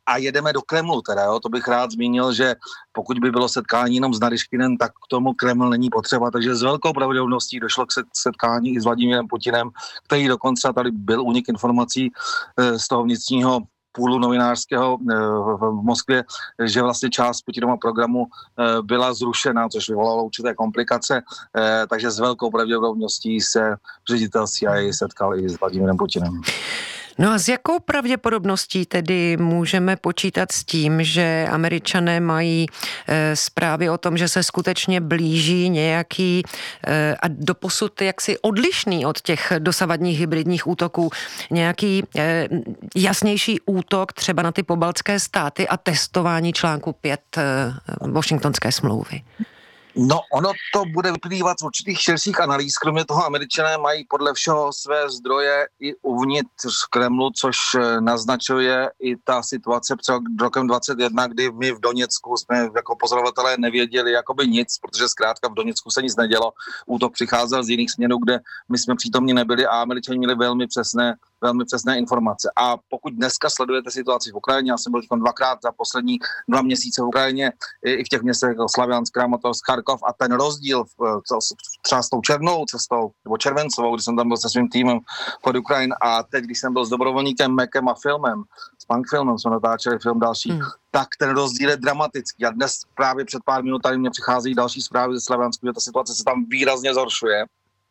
A jedeme do Kremlu teda, jo? To bych rád zmínil, že pokud by bylo setkání jenom s Naryškinem, tak k tomu Kreml není potřeba, takže s velkou pravděpodobností došlo k setkání i s Vladimírem Putinem, který dokonce tady byl únik informací z toho vnitřního půlu novinářského v Moskvě, že vlastně část Putinova programu byla zrušena, což vyvolalo určité komplikace, takže s velkou pravděpodobností se ředitel CIA setkal i s Vladimírem Putinem. No a s jakou pravděpodobností tedy můžeme počítat s tím, že Američané mají zprávy o tom, že se skutečně blíží nějaký a doposud jaksi odlišný od těch dosavadních hybridních útoků, nějaký jasnější útok třeba na ty pobaltské státy a testování článku 5 Washingtonské smlouvy? No, ono to bude vyplývat z určitých širších analýz. Kromě toho Američané mají podle všeho své zdroje i uvnitř Kremlu, což naznačuje i ta situace před rokem 2021, kdy my v Doněcku jsme jako pozorovatelé nevěděli jakoby nic, protože zkrátka v Doněcku se nic nedělo. Útok přicházel z jiných směrů, kde my jsme přítomní nebyli a Američané měli velmi přesné informace. A pokud dneska sledujete situaci v Ukrajině, já jsem byl dvakrát za poslední 2 měsíce v Ukrajině, i v těch městech jako Slaviansk, Kramatorsk, Charkov, a ten rozdíl třeba s tou černou cestou, nebo červencovou, když jsem tam byl se svým týmem pod Ukrajin, a teď, když jsem byl s dobrovolníkem Mekem a filmem, s Punk filmem, jsme natáčeli film další, tak ten rozdíl je dramatický. A dnes právě před pár minutami mě přichází další zprávy ze Slaviansku, že ta situace se tam výrazně zhoršuje.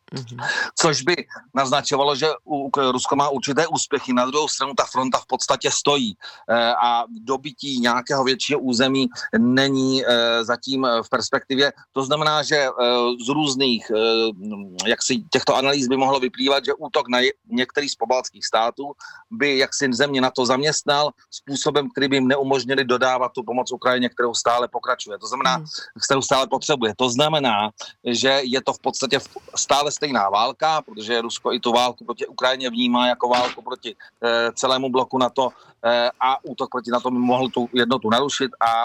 Což by naznačovalo, že Rusko má určité úspěchy. Na druhou stranu ta fronta v podstatě stojí a dobytí nějakého většího území není zatím v perspektivě. To znamená, že z různých těchto analýz by mohlo vyplývat, že útok na některý z pobaltských států by jaksi země na to zaměstnal způsobem, který by jim neumožnili dodávat tu pomoc Ukrajině, kterou stále pokračuje. To znamená, kterou stále potřebuje. To znamená, že je to v podstatě stále stejná válka, protože Rusko i tu válku proti Ukrajině vnímá jako válku proti celému bloku NATO a útok proti NATO by mohl tu jednotu narušit a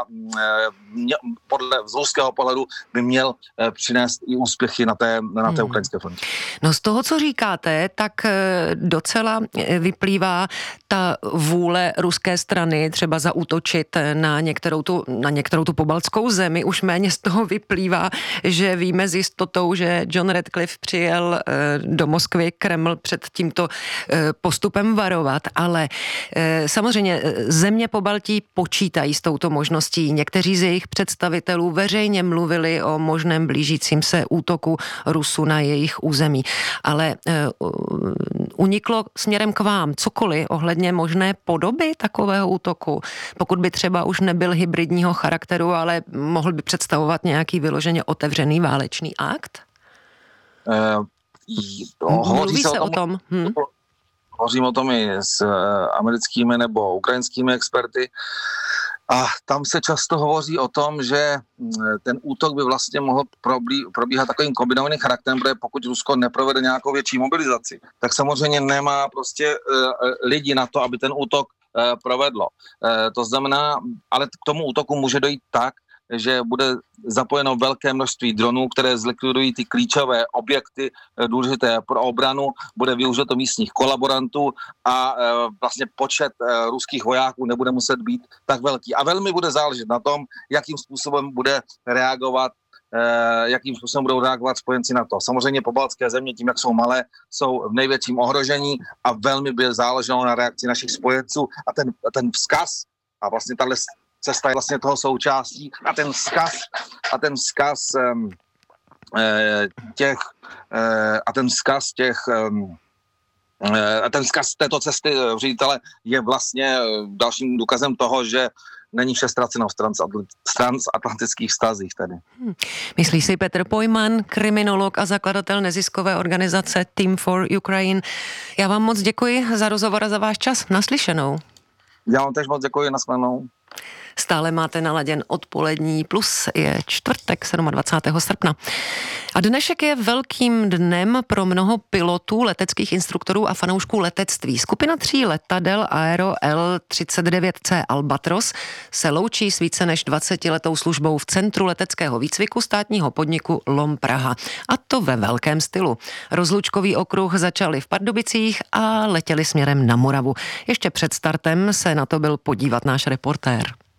z ruského pohledu by měl přinést i úspěchy na té ukrajinské frontě. No z toho, co říkáte, tak docela vyplývá ta vůle ruské strany třeba zaútočit na některou tu pobaltskou zemi. Už méně z toho vyplývá, že víme s jistotou, že John Radcliffe přijel do Moskvy, Kreml před tímto postupem varovat, ale samozřejmě země Pobaltí počítají s touto možností. Někteří z jejich představitelů veřejně mluvili o možném blížícím se útoku Rusů na jejich území. Ale uniklo směrem k vám cokoliv ohledně možné podoby takového útoku? Pokud by třeba už nebyl hybridního charakteru, ale mohl by představovat nějaký vyloženě otevřený válečný akt? Mluví se o tom. Hovořím o tom i s americkými nebo ukrajinskými experty. A tam se často hovoří o tom, že ten útok by vlastně mohl probíhat takovým kombinovaným charakterem, protože pokud Rusko neprovede nějakou větší mobilizaci, tak samozřejmě nemá prostě lidi na to, aby ten útok provedlo. To znamená, ale k tomu útoku může dojít tak, že bude zapojeno velké množství dronů, které zlikvidují ty klíčové objekty důležité pro obranu, bude využito místních kolaborantů a vlastně počet ruských vojáků nebude muset být tak velký. A velmi bude záležet na tom, jakým způsobem budou reagovat spojenci NATO. Samozřejmě pobaltské země, tím, jak jsou malé, jsou v největším ohrožení a velmi by záleželo na reakci našich spojenců a ten vzkaz a vlastně tahle cesta je vlastně toho součástí a ten vzkaz této cesty ředitele je vlastně dalším důkazem toho, že není vše ztraceno v transatlantických vztazích tady. Myslí si Petr Pojman, kriminolog a zakladatel neziskové organizace Team for Ukraine. Já vám moc děkuji za rozhovor a za váš čas. Naslyšenou. Já vám tež moc děkuji, nashledanou. Stále máte naladěn Odpolední plus, je čtvrtek 27. srpna. A dnešek je velkým dnem pro mnoho pilotů, leteckých instruktorů a fanoušků letectví. Skupina 3 letadel Aero L39C Albatros se loučí s více než 20letou službou v Centru leteckého výcviku státního podniku LOM Praha. A to ve velkém stylu. Rozlučkový okruh začali v Pardubicích a letěli směrem na Moravu. Ještě před startem se na to byl podívat náš reportér.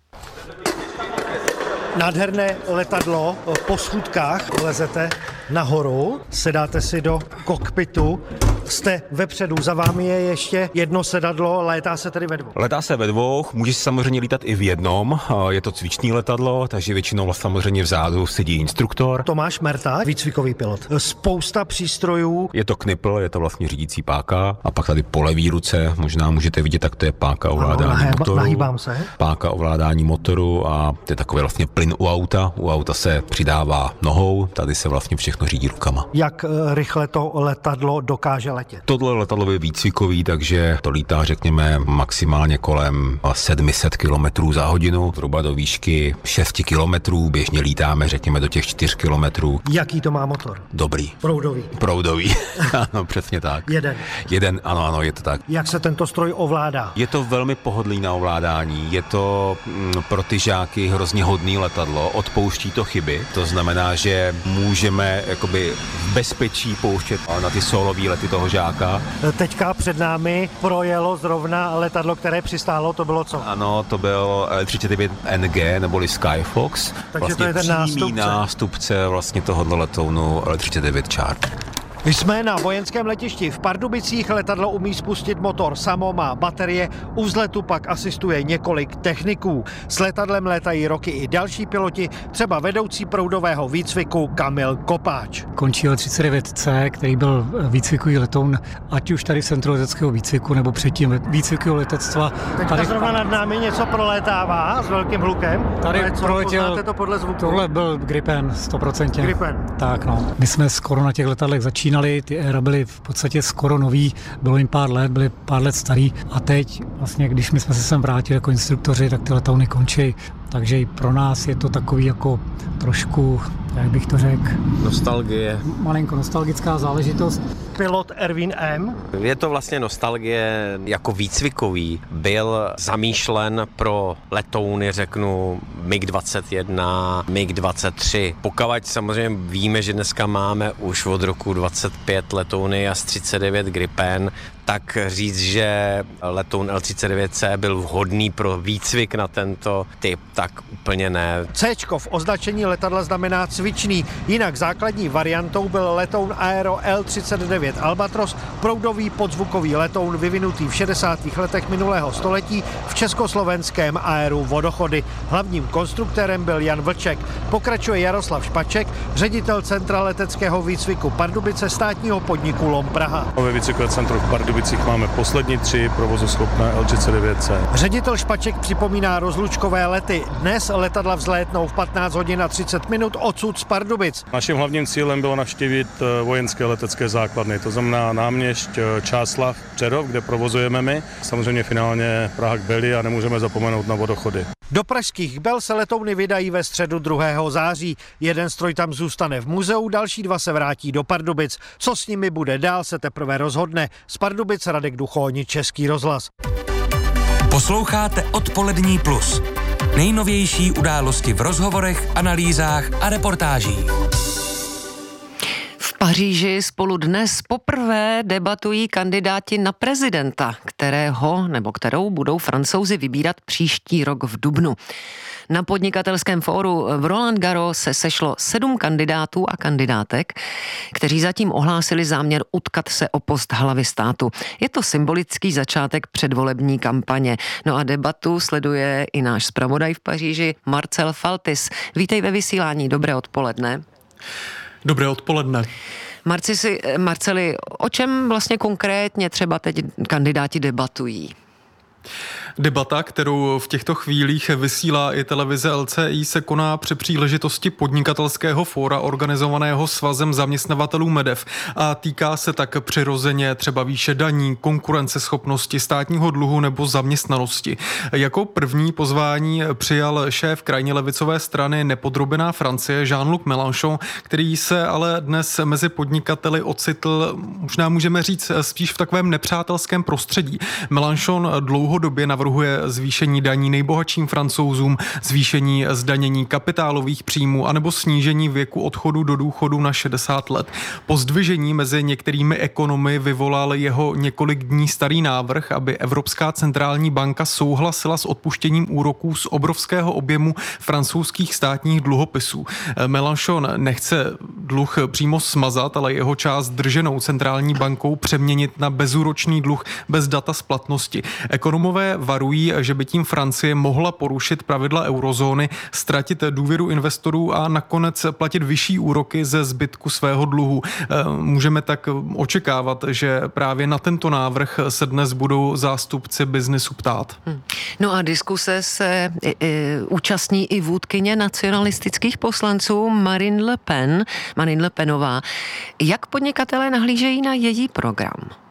Nádherné letadlo, po schůdkách lezete nahoru, sedáte si do kokpitu, jste vepředu, za vámi je ještě jedno sedadlo, létá se tedy ve dvou. Letá se ve dvou, může si samozřejmě lítat i v jednom, je to cvičný letadlo, takže většinou samozřejmě vzadu sedí instruktor. Tomáš Merta, výcvikový pilot. Spousta přístrojů. Je to knipl, je to vlastně řídící páka a pak tady po levý ruce, možná můžete vidět, tak to je páka ovládání motoru. Nahýbám se. Páka ovládání motoru a to je takový vlastně plyn u auta. U auta se přidává nohou, tady se vlastně všechno řídí rukama. Jak rychle to letadlo dokáže letět? Tohle letadlo je výcvikový, takže to lítá, řekněme, maximálně kolem 700 km za hodinu, zhruba do výšky 6 km, běžně lítáme, řekněme, do těch 4 km. Jaký to má motor? Dobrý. Proudový. Ano, přesně tak. Jeden, ano, je to tak. Jak se tento stroj ovládá? Je to velmi pohodlný na ovládání, je to pro ty žáky hrozně hodný letadlo, odpouští to chyby, to znamená, že můžeme jakoby v bezpečí pouštět na ty solový lety toho žáka. Teďka před námi projelo zrovna letadlo, které přistálo, to bylo co? Ano, to byl L39NG neboli Skyfox. Takže vlastně to je ten nástupce vlastně tohoto letounu L39 Chart. Jsme na vojenském letišti v Pardubicích, letadlo umí spustit motor samo, má baterie, u vzletu pak asistuje několik techniků. S letadlem létají roky i další piloti, třeba vedoucí proudového výcviku Kamil Kopáč. Končí L39C, který byl výcvikový letoun, ať už tady v Centru leteckého výcviku, nebo předtím výcvikového letectva. Teďka zrovna nad námi něco prolétává s velkým hlukem. Tady proletěl, to podle zvuku? Tohle byl Gripen, 100%. Gripen. Tak no. My jsme skoro na těch letadlech začínali, ty éra byly v podstatě skoro nový, bylo jim byly pár let starý a teď vlastně, když my jsme se sem vrátili jako instruktoři, tak ty letouny končí. Takže i pro nás je to takový jako trošku, jak bych to řekl, nostalgie. Malinko nostalgická záležitost. Pilot Erwin M. Je to vlastně nostalgie jako výcvikový. Byl zamýšlen pro letouny, řeknu, MiG-21, MiG-23. Pokud samozřejmě víme, že dneska máme už od roku 25 letouny JAS-39 Gripen, tak říct, že letoun L39C byl vhodný pro výcvik na tento typ, tak úplně ne. Cčko v označení letadla znamená cvičný, jinak základní variantou byl letoun Aero L39 Albatros, proudový podzvukový letoun vyvinutý v 60. letech minulého století v československém aeru Vodochody. Hlavním konstruktérem byl Jan Vlček. Pokračuje Jaroslav Špaček, ředitel Centra leteckého výcviku Pardubice státního podniku LOM Praha. Ve výcvikové centru v Pardubicích máme poslední 3 provozuschopné L39C. Ředitel Špaček připomíná rozlučkové lety. Dnes letadla vzlétnou v 15 hodin a 30 minut odsud z Pardubic. Naším hlavním cílem bylo navštívit vojenské letecké základny, to znamená Náměšť, Čáslav, Přerov, kde provozujeme my. Samozřejmě finálně Praha k Beli a nemůžeme zapomenout na Vodochody. Do pražských Bel se letouny vydají ve středu 2. září. Jeden stroj tam zůstane v muzeu, další 2 se vrátí do Pardubic. Co s nimi bude dál, se teprve rozhodne. Z Pardubic Radek Duchoni, Český rozhlas. Posloucháte Odpolední plus. Nejnovější události v rozhovorech, analýzách a reportážích. V Paříži spolu dnes poprvé debatují kandidáti na prezidenta, kterou budou Francouzi vybírat příští rok v dubnu. Na podnikatelském fóru v Roland Garros se sešlo 7 kandidátů a kandidátek, kteří zatím ohlásili záměr utkat se o post hlavy státu. Je to symbolický začátek předvolební kampaně. No a debatu sleduje i náš zpravodaj v Paříži Marcel Faltis. Vítej ve vysílání, dobré odpoledne. Dobré odpoledne. Marceli, o čem vlastně konkrétně třeba teď kandidáti debatují? Debata, kterou v těchto chvílích vysílá i televize LCI, se koná při příležitosti podnikatelského fóra organizovaného Svazem zaměstnavatelů MEDEV a týká se tak přirozeně třeba výše daní, konkurenceschopnosti, státního dluhu nebo zaměstnanosti. Jako první pozvání přijal šéf krajně levicové strany Nepodrobená Francie Jean-Luc Mélenchon, který se ale dnes mezi podnikateli ocitl, možná můžeme říct, spíš v takovém nepřátelském prostředí. Mélenchon dlouhodobě navrhuje zvýšení daní nejbohatším Francouzům, zvýšení zdanění kapitálových příjmů anebo snížení věku odchodu do důchodu na 60 let. Po zdvižení mezi některými ekonomy vyvolal jeho několik dní starý návrh, aby Evropská centrální banka souhlasila s odpuštěním úroků z obrovského objemu francouzských státních dluhopisů. Mélenchon nechce dluh přímo smazat, ale jeho část drženou centrální bankou přeměnit na bezúročný dluh bez data splatnosti. Ekonomové varují, že by tím Francie mohla porušit pravidla eurozóny, ztratit důvěru investorů a nakonec platit vyšší úroky ze zbytku svého dluhu. Můžeme tak očekávat, že právě na tento návrh se dnes budou zástupci biznesu ptát. No a diskuse se účastní i vůdkyně nacionalistických poslanců Marine Le Penová. Jak podnikatelé nahlížejí na její program?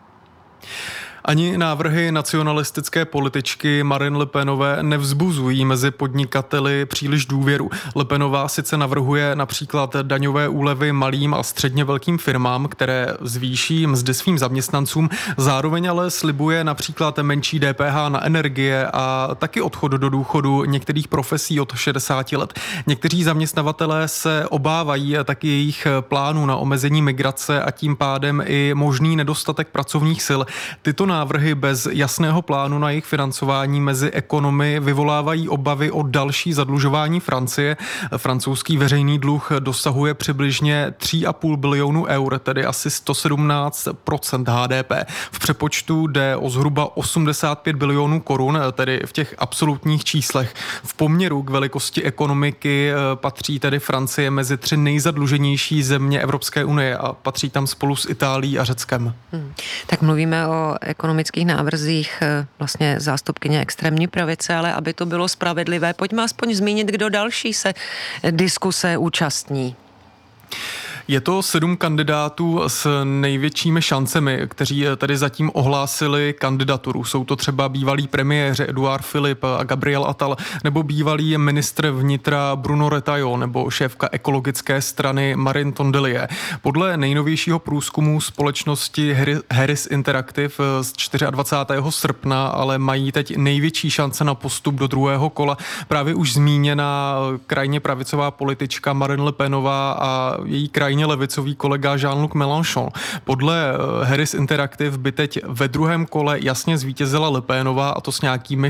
Ani návrhy nacionalistické političky Marine Le Penové nevzbuzují mezi podnikateli příliš důvěru. Le Penová sice navrhuje například daňové úlevy malým a středně velkým firmám, které zvýší mzdy svým zaměstnancům, zároveň ale slibuje například menší DPH na energie a taky odchod do důchodu některých profesí od 60 let. Někteří zaměstnavatelé se obávají taky jejich plánů na omezení migrace a tím pádem i možný nedostatek pracovních sil. Tyto návrhy bez jasného plánu na jejich financování mezi ekonomy vyvolávají obavy o další zadlužování Francie. Francouzský veřejný dluh dosahuje přibližně 3,5 bilionu eur, tedy asi 117% HDP. V přepočtu jde o zhruba 85 bilionů korun, tedy v těch absolutních číslech. V poměru k velikosti ekonomiky patří tedy Francie mezi 3 nejzadluženější země Evropské unie a patří tam spolu s Itálií a Řeckem. Tak mluvíme o ekonomických návrzích vlastně zástupkyně extrémní pravice, ale aby to bylo spravedlivé, pojďme aspoň zmínit, kdo další se diskuse účastní. Je to 7 kandidátů s největšími šancemi, kteří tady zatím ohlásili kandidaturu. Jsou to třeba bývalí premiéři Edouard Philippe a Gabriel Attal, nebo bývalý ministr vnitra Bruno Retailleau, nebo šéfka ekologické strany Marine Tondelier. Podle nejnovějšího průzkumu společnosti Harris Interactive z 24. srpna ale mají teď největší šance na postup do druhého kola právě už zmíněná krajně pravicová politička Marine Le Penová a její krajně levicový kolega Jean-Luc Mélenchon. Podle Harris Interactive by teď ve druhém kole jasně zvítězila Le Penová, a to s nějakými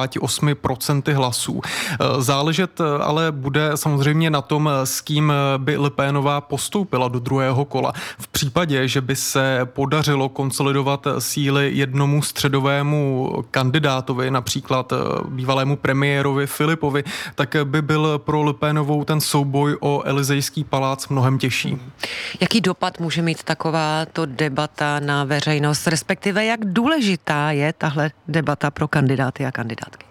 68% hlasů. Záležet ale bude samozřejmě na tom, s kým by Le Penová postoupila do druhého kola. V případě, že by se podařilo konsolidovat síly jednomu středovému kandidátovi, například bývalému premiérovi Philippovi, tak by byl pro Le Penovou ten souboj o Elysejský palác mnohem těžší. Jaký dopad může mít takováto debata na veřejnost, respektive jak důležitá je tahle debata pro kandidáty a kandidátky?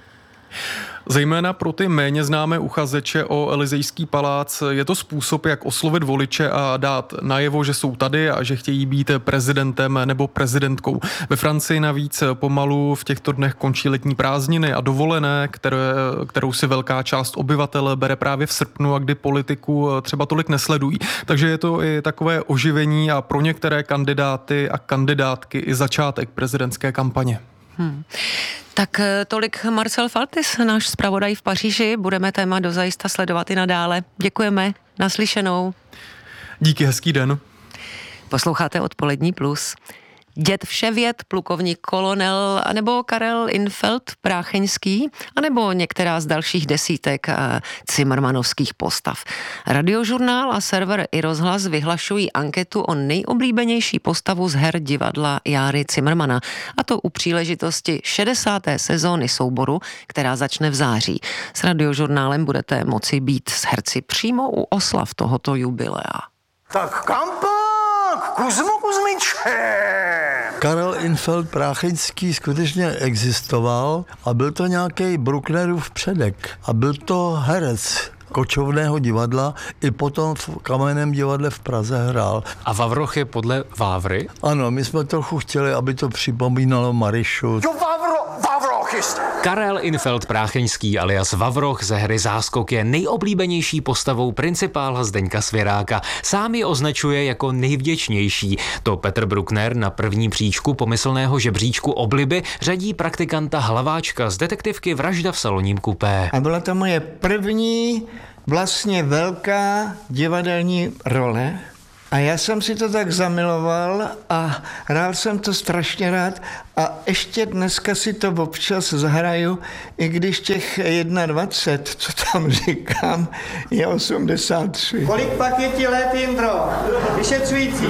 Zejména pro ty méně známé uchazeče o Elysejský palác je to způsob, jak oslovit voliče a dát najevo, že jsou tady a že chtějí být prezidentem nebo prezidentkou. Ve Francii navíc pomalu v těchto dnech končí letní prázdniny a dovolené, kterou si velká část obyvatel bere právě v srpnu a kdy politiku třeba tolik nesledují. Takže je to i takové oživení a pro některé kandidáty a kandidátky i začátek prezidentské kampaně. Tak tolik Marcel Faltis, náš zpravodaj v Paříži. Budeme téma dozajista sledovat i nadále. Děkujeme, naslyšenou. Díky, hezký den. Posloucháte Odpolední plus. Děd Vševěd, plukovník kolonel, anebo Karel Infeld Prácheňský, anebo některá z dalších desítek cimrmanovských postav. Radiožurnál a server iRozhlas vyhlašují anketu o nejoblíbenější postavu z her divadla Járy Cimrmana, a to u příležitosti 60. sezóny souboru, která začne v září. S Radiožurnálem budete moci být s herci přímo u oslav tohoto jubilea. Tak kam pak? Kuzmo Kuzmiče! Karel Infeld Prácheňský skutečně existoval a byl to nějaký Brucknerův předek. A byl to herec Kočovného divadla, i potom v Kamenném divadle v Praze hrál. A Vavroch je podle Vávry? Ano, my jsme trochu chtěli, aby to připomínalo Marišu. Jo, Vavrochist! Karel Infeld Prácheňský alias Vavroch ze hry Záskok je nejoblíbenější postavou principála Zdeňka Svěráka. Sám ji označuje jako nejvděčnější. To Petr Bruckner na první příčku pomyslného žebříčku obliby řadí praktikanta Hlaváčka z detektivky Vražda v saloním kupé. A byla to moje první vlastně velká divadelní role. A já jsem si to tak zamiloval a hrál jsem to strašně rád a ještě dneska si to občas zahraju, i když těch 21, co tam říkám, je 83. Kolik pak je ti let, Jindro? Vyšetřující.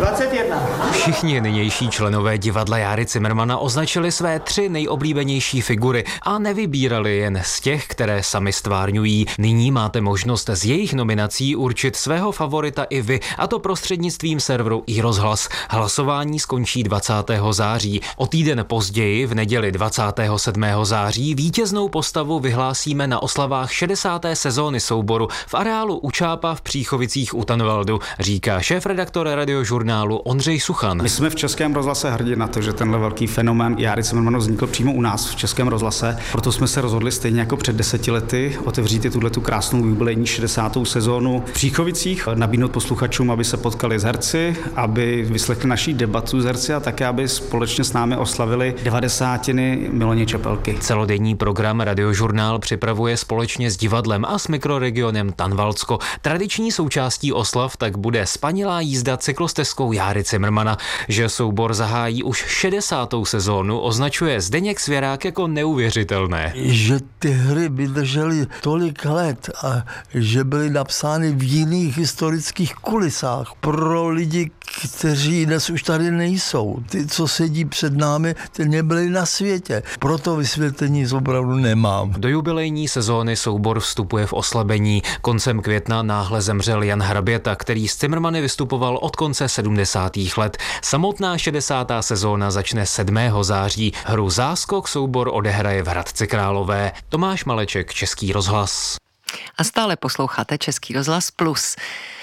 21. Všichni nynější členové divadla Járy Cimrmana označili své 3 nejoblíbenější figury a nevybírali jen z těch, které sami stvárňují. Nyní máte možnost z jejich nominací určit svého favorita i vy, a to prostřednictvím serveru iRozhlas. Hlasování skončí 20. září. O týden později, v neděli 27. září, vítěznou postavu vyhlásíme na oslavách 60. sezóny souboru v areálu Učápa v Příchovicích u Tanvaldu, říká šéfredaktor Radiožurnálu Ondřej Suchan. My jsme v Českém rozhlase hrdí na to, že tenhle velký fenomén Járy Cimrmana vznikl přímo u nás v Českém rozhlase. Proto jsme se rozhodli stejně jako před 10 lety otevřít tuhletu krásnou jubilejní 60. sezónu v Příchovicích, nabídnout posluchačům, aby se potkali s herci, aby vyslechli naší debatu s herci a také, aby společně s námi oslavili 90. Miloně Čepelky. Celodenní program Radiožurnál připravuje společně s divadlem a s mikroregionem Tanvaldsko. Tradiční součástí oslav tak bude spanilá jízda cyklostezkou Járy Cimrmana. Že soubor zahájí už 60. sezónu, označuje Zdeněk Svěrák jako neuvěřitelné. Že ty hry vydržely tolik let a že byly napsány v jiných historických kulisách pro lidi, kteří dnes už tady nejsou. Ty, co sedí před námi, ty nebyli na světě. Proto vysvětlení opravdu nemám. Do jubilejní sezóny soubor vstupuje v oslabení. Koncem května náhle zemřel Jan Hraběta, který s Cimrmany vystupoval od konce 70. let. Samotná 60. sezóna začne 7. září. Hru Záskok soubor odehraje v Hradci Králové. Tomáš Maleček, Český rozhlas. A stále posloucháte Český rozhlas Plus.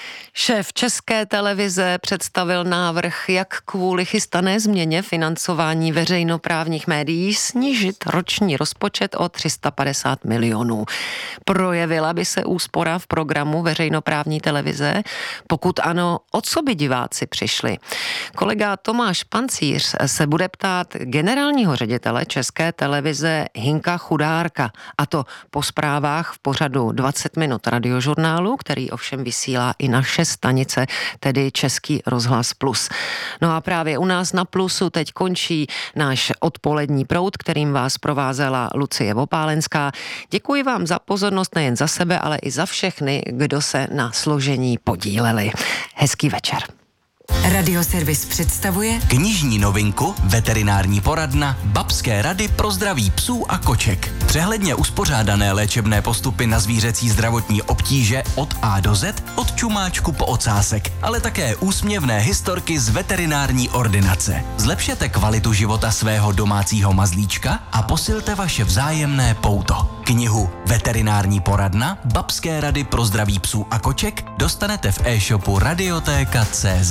Šéf České televize představil návrh, jak kvůli chystané změně financování veřejnoprávních médií snížit roční rozpočet o 350 milionů. Projevila by se úspora v programu veřejnoprávní televize? Pokud ano, o co by diváci přišli? Kolega Tomáš Pancíř se bude ptát generálního ředitele České televize Hinka Chudárka, a to po zprávách v pořadu 20 minut Radiožurnálu, který ovšem vysílá i naše stanice, tedy Český rozhlas Plus. No a právě u nás na Plusu teď končí náš odpolední proud, kterým vás provázela Lucie Vopálenská. Děkuji vám za pozornost nejen za sebe, ale i za všechny, kdo se na složení podíleli. Hezký večer. Radioservis představuje knižní novinku Veterinární poradna Babské rady pro zdraví psů a koček. Přehledně uspořádané léčebné postupy na zvířecí zdravotní obtíže od A do Z, od čumáčku po ocásek, ale také úsměvné historky z veterinární ordinace. Zlepšete kvalitu života svého domácího mazlíčka a posilte vaše vzájemné pouto. Knihu Veterinární poradna Babské rady pro zdraví psů a koček dostanete v e-shopu Radiotéka.cz.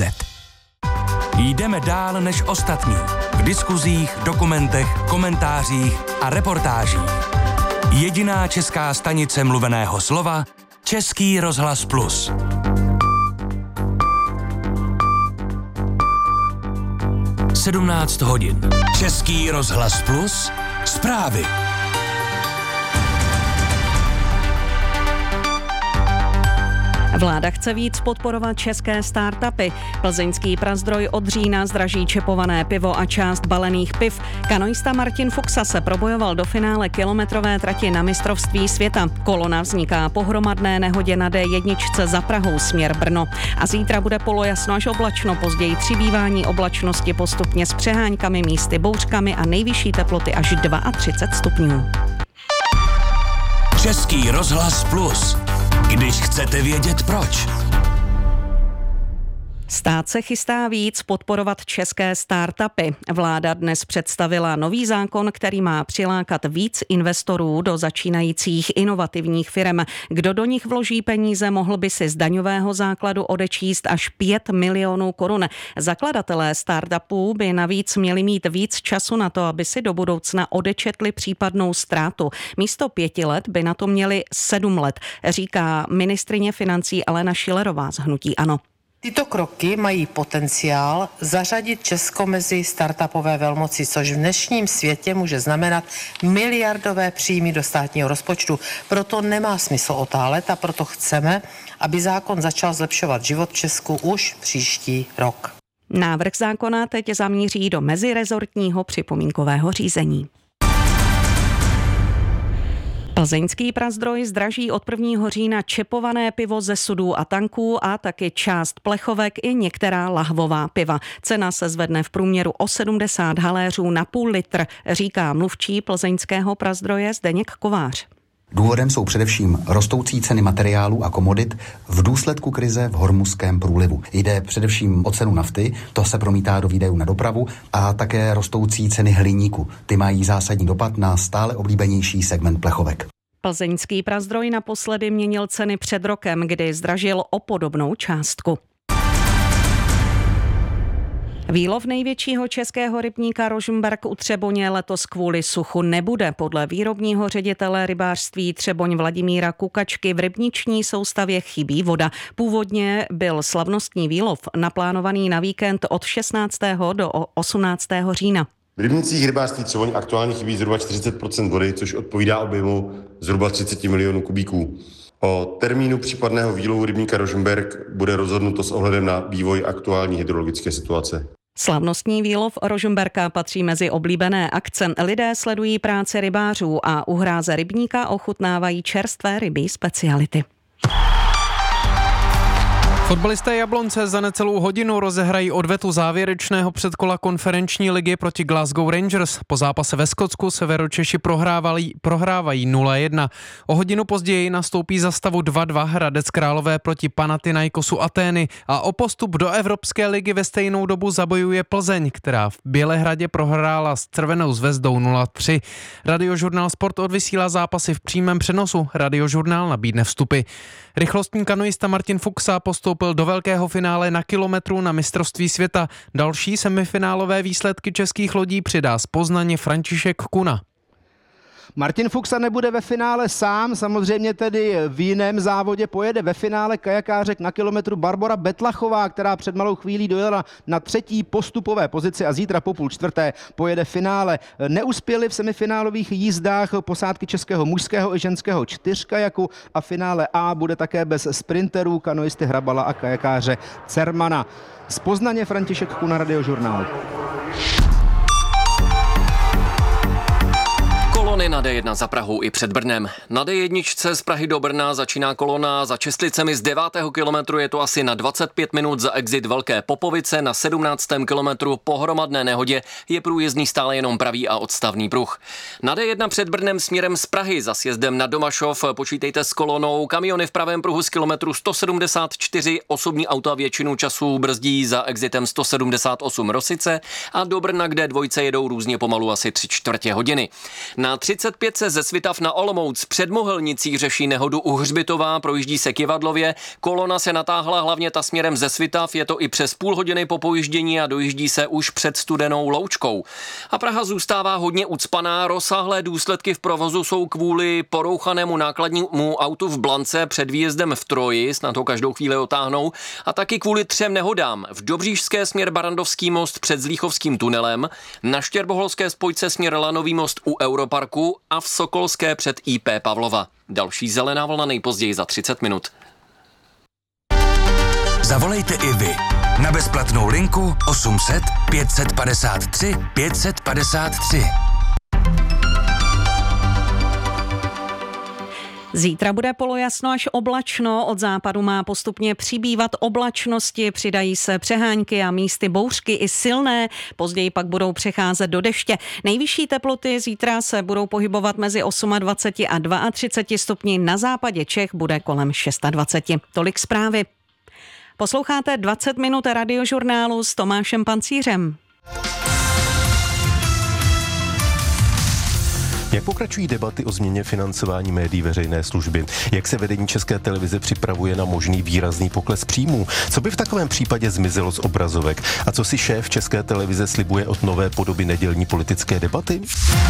Jdeme dál než ostatní. V diskuzích, dokumentech, komentářích a reportážích. Jediná česká stanice mluveného slova Český rozhlas Plus. Sedmnáct hodin. Český rozhlas Plus. Zprávy. Vláda chce víc podporovat české startupy. Plzeňský Prazdroj od října zdraží čepované pivo a část balených piv. Kanoista Martin Fuxa se probojoval do finále kilometrové trati na mistrovství světa. Kolona vzniká po hromadné nehodě na D1 za Prahou směr Brno. A zítra bude polojasno až oblačno, později přibývání oblačnosti postupně s přeháňkami, místy bouřkami a nejvyšší teploty až 32 stupňů. Český rozhlas Plus. Když chcete vědět proč. Stát se chystá víc podporovat české startupy. Vláda dnes představila nový zákon, který má přilákat víc investorů do začínajících inovativních firm. Kdo do nich vloží peníze, mohl by si z daňového základu odečíst až 5 milionů korun. Zakladatelé startupů by navíc měli mít víc času na to, aby si do budoucna odečetli případnou ztrátu. Místo 5 let by na to měli 7 let, říká ministryně financí Alena Schillerová z hnutí ANO. Tyto kroky mají potenciál zařadit Česko mezi startupové velmoci, což v dnešním světě může znamenat miliardové příjmy do státního rozpočtu. Proto nemá smysl otálet a proto chceme, aby zákon začal zlepšovat život v Česku už příští rok. Návrh zákona teď zamíří do mezirezortního připomínkového řízení. Plzeňský Prazdroj zdraží od 1. října čepované pivo ze sudů a tanků a taky část plechovek i některá lahvová piva. Cena se zvedne v průměru o 70 haléřů na půl litr, říká mluvčí Plzeňského Prazdroje Zdeněk Kovář. Důvodem jsou především rostoucí ceny materiálů a komodit v důsledku krize v Hormuzském průlivu. Jde především o cenu nafty, to se promítá do výdajů na dopravu, a také rostoucí ceny hliníku. Ty mají zásadní dopad na stále oblíbenější segment plechovek. Plzeňský Prazdroj naposledy měnil ceny před rokem, kdy zdražil o podobnou částku. Výlov největšího českého rybníka Rožmberk u Třeboně letos kvůli suchu nebude. Podle výrobního ředitele rybářství Třeboň Vladimíra Kukačky v rybniční soustavě chybí voda. Původně byl slavnostní výlov naplánovaný na víkend od 16. do 18. října. V rybnicích rybářství Třeboň aktuálně chybí zhruba 40% vody, což odpovídá objemu zhruba 30 milionů kubíků. O termínu případného výlovu rybníka Rožmberk bude rozhodnuto s ohledem na vývoj aktuální hydrologické situace. Slavnostní výlov Rožmberka patří mezi oblíbené akce. Lidé sledují práci rybářů a u hráze rybníka ochutnávají čerstvé rybí speciality. Fotbalisté Jablonce za necelou hodinu rozehrají odvetu závěrečného předkola konferenční ligy proti Glasgow Rangers. Po zápase ve Skotsku Severočeši prohrávají 0-1. O hodinu později nastoupí za stavu 2-2 Hradec Králové proti Panathinaikosu Atény a o postup do Evropské ligy ve stejnou dobu zabojuje Plzeň, která v Bělehradě prohrála s Červenou Zvezdou 0-3. Radiožurnál Sport odvysílá zápasy v přímém přenosu. Radiožurnál nabídne vstupy. Rychlostní kanoista Martin Fuxa postoupil do velkého finále na kilometru na mistrovství světa. Další semifinálové výsledky českých lodí přidá z Poznaně František Kuna. Martin Fuxa nebude ve finále sám, samozřejmě tedy v jiném závodě pojede ve finále kajakářek na kilometru Barbora Betlachová, která před malou chvílí dojela na 3. postupové pozici a zítra po 3:30 pojede finále. Neuspěli v semifinálových jízdách posádky českého mužského i ženského 4kajaku a finále A bude také bez sprinterů, kanoisty Hrabala a kajakáře Cermana. Z Poznaně František Kuna, Radiožurnál. Kolony na D1 za Prahou i před Brnem. Na D1 z Prahy do Brna začíná kolona za Česlicemi z 9. kilometru, je to asi na 25 minut za exit Velké Popovice, na 17. kilometru po hromadné nehodě je průjezdný stále jenom pravý a odstavný pruh. Na D1 před Brnem směrem z Prahy za sjezdem na Domašov počítejte s kolonou, kamiony v pravém pruhu z kilometru 174, osobní auta většinu času brzdí za exitem 178 Rosice a do Brna, kde dvojce jedou různě pomalu asi 3/4 hodiny. Na 35 se ze Svitav na Olomouc před Mohelnicí řeší nehodu u Hřbitova, projíždí se Kivadlově. Kolona se natáhla hlavně ta směrem ze Svitav, je to i přes půl hodiny po pojíždění a dojíždí se už před Studenou Loučkou. A Praha zůstává hodně ucpaná, rozsáhlé důsledky v provozu jsou kvůli porouchanému nákladnímu autu v Blance před výjezdem v Troji, snad ho každou chvíli otáhnou, a taky kvůli 3 nehodám. V Dobříšské směr Barandovský most před Zlíchovským tunelem, na Štěrboholské spojce směr Lanový most u Europarku a v Sokolské před IP Pavlova. Další zelená vlna nejpozději za 30 minut. Zavolejte i vy na bezplatnou linku 800 553 553. Zítra bude polojasno až oblačno, od západu má postupně přibývat oblačnosti, přidají se přehánky a místy bouřky i silné, později pak budou přecházet do deště. Nejvyšší teploty zítra se budou pohybovat mezi 28 a 32 stupni, na západě Čech bude kolem 26. Tolik zprávy. Posloucháte 20 minut radiožurnálu s Tomášem Pancířem. Jak pokračují debaty o změně financování médií veřejné služby? Jak se vedení České televize připravuje na možný výrazný pokles příjmů? Co by v takovém případě zmizelo z obrazovek? A co si šéf České televize slibuje od nové podoby nedělní politické debaty?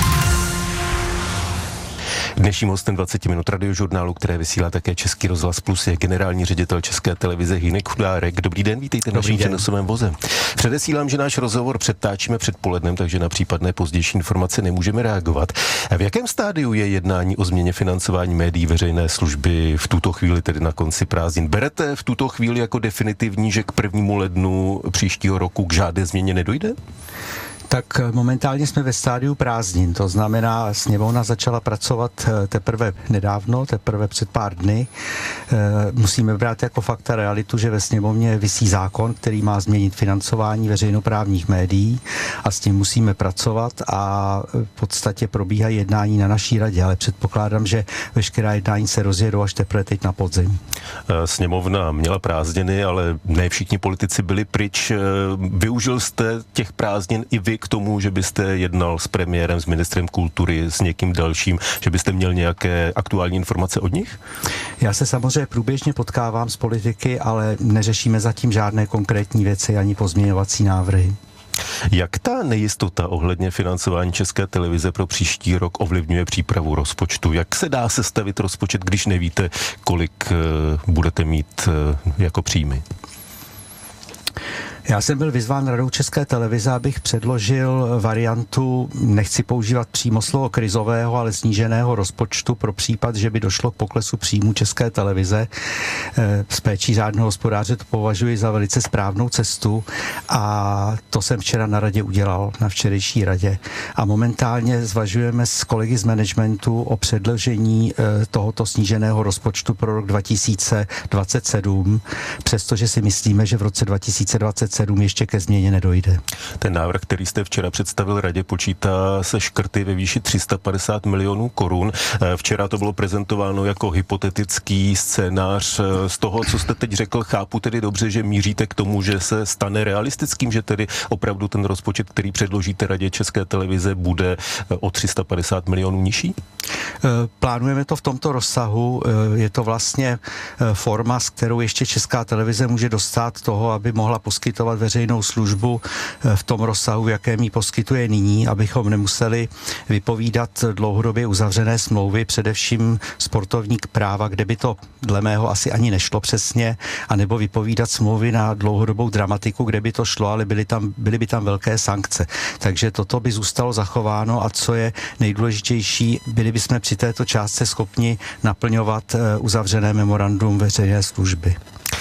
Dnešním hostem 20 minut radiožurnálu, které vysílá také Český rozhlas Plus, je generální ředitel České televize Hynek Chudárek. Dobrý den, vítejte v našem přenosovém voze. Předesílám, že náš rozhovor předtáčíme předpolednem, takže na případné pozdější informace nemůžeme reagovat. V jakém stádiu je jednání o změně financování médií veřejné služby v tuto chvíli, tedy na konci prázdnin? Berete v tuto chvíli jako definitivní, že k 1. lednu příštího roku k žádné změně nedojde? Tak momentálně jsme ve stádiu prázdnin, to znamená, sněmovna začala pracovat teprve nedávno, teprve před pár dny. Musíme brát jako fakt a realitu, že ve sněmovně visí zákon, který má změnit financování veřejnoprávních médií a s tím musíme pracovat a v podstatě probíhají jednání na naší radě, ale předpokládám, že veškerá jednání se rozjedou až teprve teď na podzim. Sněmovna měla prázdniny, ale ne všichni politici byli pryč. Využil jste těch prázdnin i vy k tomu, že byste jednal s premiérem, s ministrem kultury, s někým dalším, že byste měl nějaké aktuální informace od nich? Já se samozřejmě průběžně potkávám s politiky, ale neřešíme zatím žádné konkrétní věci ani pozměňovací návrhy. Jak ta nejistota ohledně financování České televize pro příští rok ovlivňuje přípravu rozpočtu? Jak se dá sestavit rozpočet, když nevíte, kolik budete mít jako příjmy? Já jsem byl vyzván Radou České televize, abych předložil variantu, nechci používat přímo slovo krizového, ale sníženého rozpočtu pro případ, že by došlo k poklesu příjmů České televize. S péčí řádného hospodáře to považuji za velice správnou cestu a to jsem včera na radě udělal, na včerejší radě. A momentálně zvažujeme s kolegy z managementu o předložení tohoto sníženého rozpočtu pro rok 2027, přestože si myslíme, že v roce 2027 ještě ke změně nedojde. Ten návrh, který jste včera představil radě, počítá se škrty ve výši 350 milionů korun. Včera to bylo prezentováno jako hypotetický scénář. Z toho, co jste teď řekl, chápu tedy dobře, že míříte k tomu, že se stane realistickým, že tedy opravdu ten rozpočet, který předložíte radě České televize, bude o 350 milionů nižší? Plánujeme to v tomto rozsahu. Je to vlastně forma, s kterou ještě Česká televize může dostat toho, aby mohla poskytovat veřejnou službu v tom rozsahu, v jakém ji poskytuje nyní, abychom nemuseli vypovídat dlouhodobě uzavřené smlouvy, především sportovní práva, kde by to dle mého asi ani nešlo přesně, anebo vypovídat smlouvy na dlouhodobou dramatiku, kde by to šlo, ale byly by tam velké sankce. Takže toto by zůstalo zachováno a co je nejdůležitější, byli bychom při této částce schopni naplňovat uzavřené memorandum veřejné služby.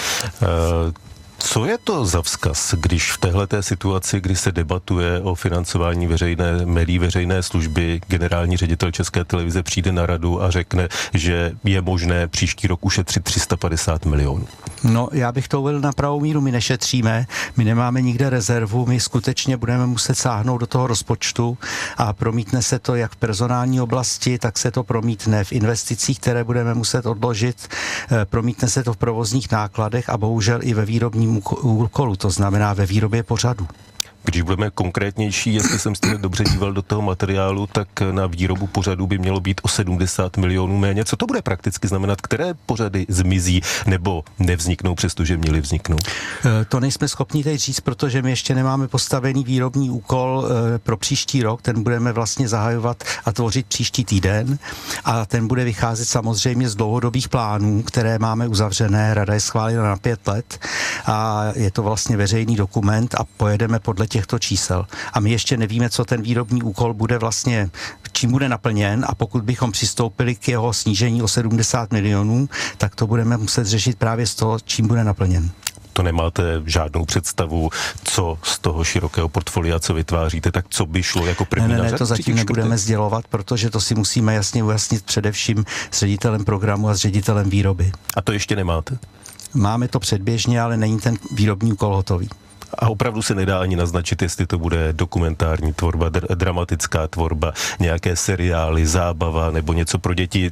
Co je to za vzkaz, když v téhleté situaci, kdy se debatuje o financování médií veřejné služby, generální ředitel České televize přijde na radu a řekne, že je možné příští rok ušetřit 350 milionů? No, já bych to uvedl na pravou míru. My nešetříme, my nemáme nikde rezervu, my skutečně budeme muset sáhnout do toho rozpočtu a promítne se to jak v personální oblasti, tak se to promítne v investicích, které budeme muset odložit, promítne se to v provozních nákladech a bohužel i ve výrobním úkolu, to znamená ve výrobě pořadu. Když budeme konkrétnější, jestli jsem si dobře díval do toho materiálu, tak na výrobu pořadů by mělo být o 70 milionů méně. Co to bude prakticky znamenat? Které pořady zmizí nebo nevzniknou, přestože měly vzniknout? To nejsme schopni teď říct, protože my ještě nemáme postavený výrobní úkol pro příští rok. Ten budeme vlastně zahajovat a tvořit příští týden a ten bude vycházet samozřejmě z dlouhodobých plánů, které máme uzavřené. Rada je schválena na 5 let a je to vlastně veřejný dokument a pojedeme podle těchto čísel. A my ještě nevíme, co ten výrobní úkol bude vlastně, čím bude naplněn a pokud bychom přistoupili k jeho snížení o 70 milionů, tak to budeme muset řešit právě z toho, čím bude naplněn. To nemáte žádnou představu, co z toho širokého portfolia, co vytváříte, tak co by šlo jako první na řadu? Ne, to zatím nebudeme sdělovat, protože to si musíme jasně ujasnit především s ředitelem programu a s ředitelem výroby. A to ještě nemáte? Máme to předběžně, ale není ten výrobní úkol hotový. A opravdu se nedá ani naznačit, jestli to bude dokumentární tvorba, dramatická tvorba, nějaké seriály, zábava nebo něco pro děti.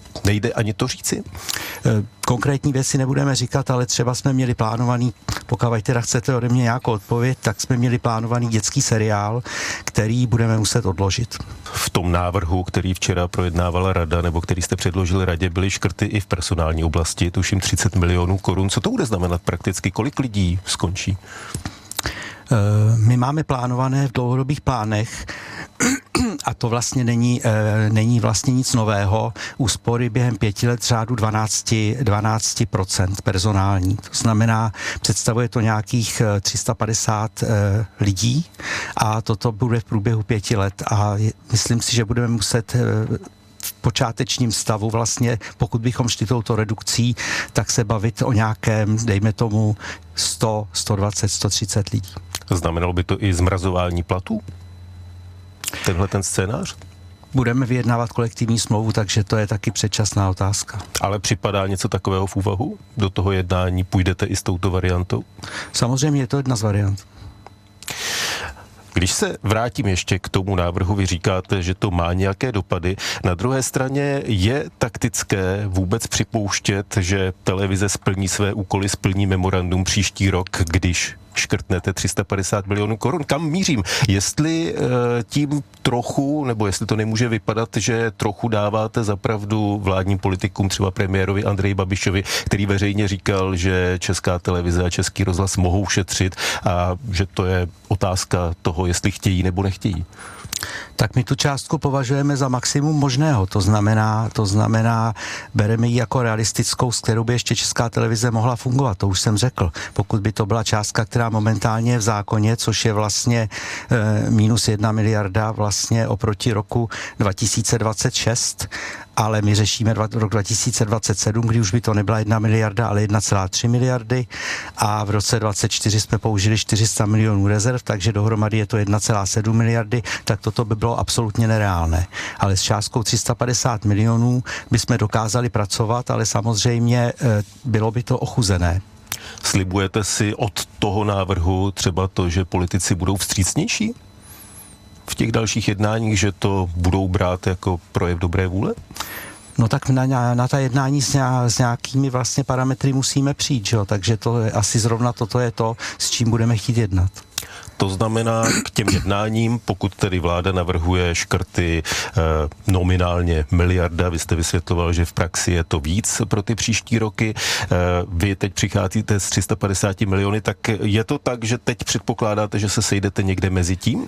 Nejde ani to říci? Konkrétní věci nebudeme říkat, ale třeba jsme měli plánovaný, pokud teda chcete ode mě nějakou odpověď, tak jsme měli plánovaný dětský seriál, který budeme muset odložit. V tom návrhu, který včera projednávala rada, nebo který jste předložili radě, byly škrty i v personální oblasti, tuším 30 milionů korun. Co to bude znamenat prakticky? Kolik lidí skončí? My máme plánované v dlouhodobých plánech, a to vlastně není vlastně nic nového, úspory během 5 let řádu 12% personální. To znamená, představuje to nějakých 350 lidí a toto bude v průběhu 5 let a myslím si, že budeme muset v počátečním stavu vlastně, pokud bychom šli touto redukcí, tak se bavit o nějakém, dejme tomu, 100, 120, 130 lidí. Znamenalo by to i zmrazování platů? Tenhle ten scénář? Budeme vyjednávat kolektivní smlouvu, takže to je taky předčasná otázka. Ale připadá něco takového v úvahu? Do toho jednání půjdete i s touto variantou? Samozřejmě je to jedna z variant. Když se vrátím ještě k tomu návrhu, vy říkáte, že to má nějaké dopady. Na druhé straně je taktické vůbec připouštět, že televize splní své úkoly, splní memorandum příští rok, když škrtnete 350 milionů korun. Kam mířím? Jestli tím trochu, nebo jestli to nemůže vypadat, že trochu dáváte za pravdu vládním politikům, třeba premiérovi Andreji Babišovi, který veřejně říkal, že Česká televize a Český rozhlas mohou šetřit a že to je otázka toho, jestli chtějí nebo nechtějí. Tak my tu částku považujeme za maximum možného, to znamená, bereme ji jako realistickou, s kterou by ještě Česká televize mohla fungovat, to už jsem řekl. Pokud by to byla částka, která momentálně je v zákoně, což je vlastně minus 1 miliarda vlastně oproti roku 2026, ale my řešíme rok 2027, kdy už by to nebyla 1 miliarda, ale 1,3 miliardy a v roce 2024 jsme použili 400 milionů rezerv, takže dohromady je to 1,7 miliardy, tak toto by bylo absolutně nereálné. Ale s částkou 350 milionů bychom dokázali pracovat, ale samozřejmě bylo by to ochuzené. Slibujete si od toho návrhu třeba to, že politici budou vstřícnější v těch dalších jednáních, že to budou brát jako projev dobré vůle? No tak na ta jednání s nějakými vlastně parametry musíme přijít, že jo? Takže to je, asi zrovna toto je to, s čím budeme chtít jednat. To znamená k těm jednáním, pokud tedy vláda navrhuje škrty nominálně miliarda, vy jste vysvětloval, že v praxi je to víc pro ty příští roky, vy teď přicházíte s 350 miliony, tak je to tak, že teď předpokládáte, že se sejdete někde mezi tím?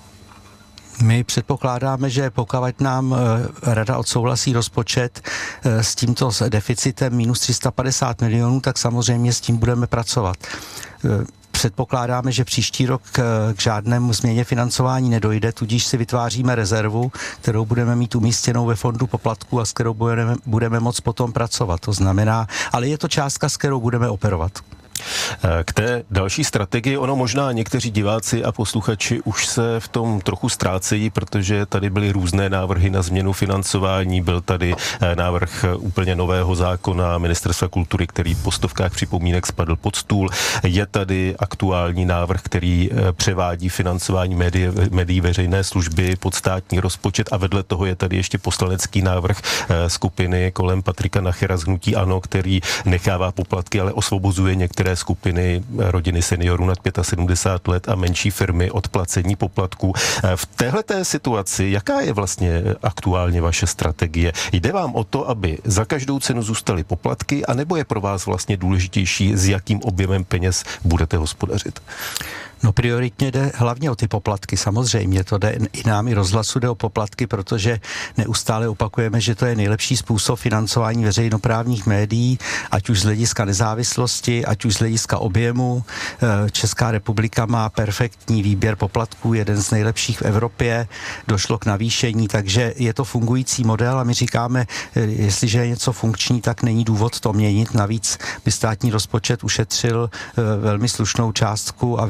My předpokládáme, že pokud nám rada odsouhlasí rozpočet s tímto deficitem minus 350 milionů, tak samozřejmě s tím budeme pracovat. Předpokládáme, že příští rok k žádnému změně financování nedojde, tudíž si vytváříme rezervu, kterou budeme mít umístěnou ve fondu poplatků a s kterou budeme moct potom pracovat. To znamená, ale je to částka, s kterou budeme operovat. K té další strategii, ono možná někteří diváci a posluchači už se v tom trochu ztrácejí, protože tady byly různé návrhy na změnu financování, byl tady návrh úplně nového zákona Ministerstva kultury, který po stovkách připomínek spadl pod stůl. Je tady aktuální návrh, který převádí financování médií veřejné služby pod státní rozpočet a vedle toho je tady ještě poslanecký návrh skupiny kolem Patrika Nachera z hnutí ANO, který nechává poplatky, ale osvobozuje některé skupiny rodiny seniorů nad 75 let a menší firmy od placení poplatků. V téhleté situaci, jaká je vlastně aktuálně vaše strategie? Jde vám o to, aby za každou cenu zůstaly poplatky, anebo je pro vás vlastně důležitější, s jakým objemem peněz budete hospodařit? No prioritně jde hlavně o ty poplatky, samozřejmě, to jde i nám i rozhlasu jde o poplatky, protože neustále opakujeme, že to je nejlepší způsob financování veřejnoprávních médií, ať už z hlediska nezávislosti, ať už z hlediska objemu. Česká republika má perfektní výběr poplatků, jeden z nejlepších v Evropě, došlo k navýšení, takže je to fungující model a my říkáme, jestliže je něco funkční, tak není důvod to měnit, navíc by státní rozpočet ušetřil velmi slušnou částku a víme, jak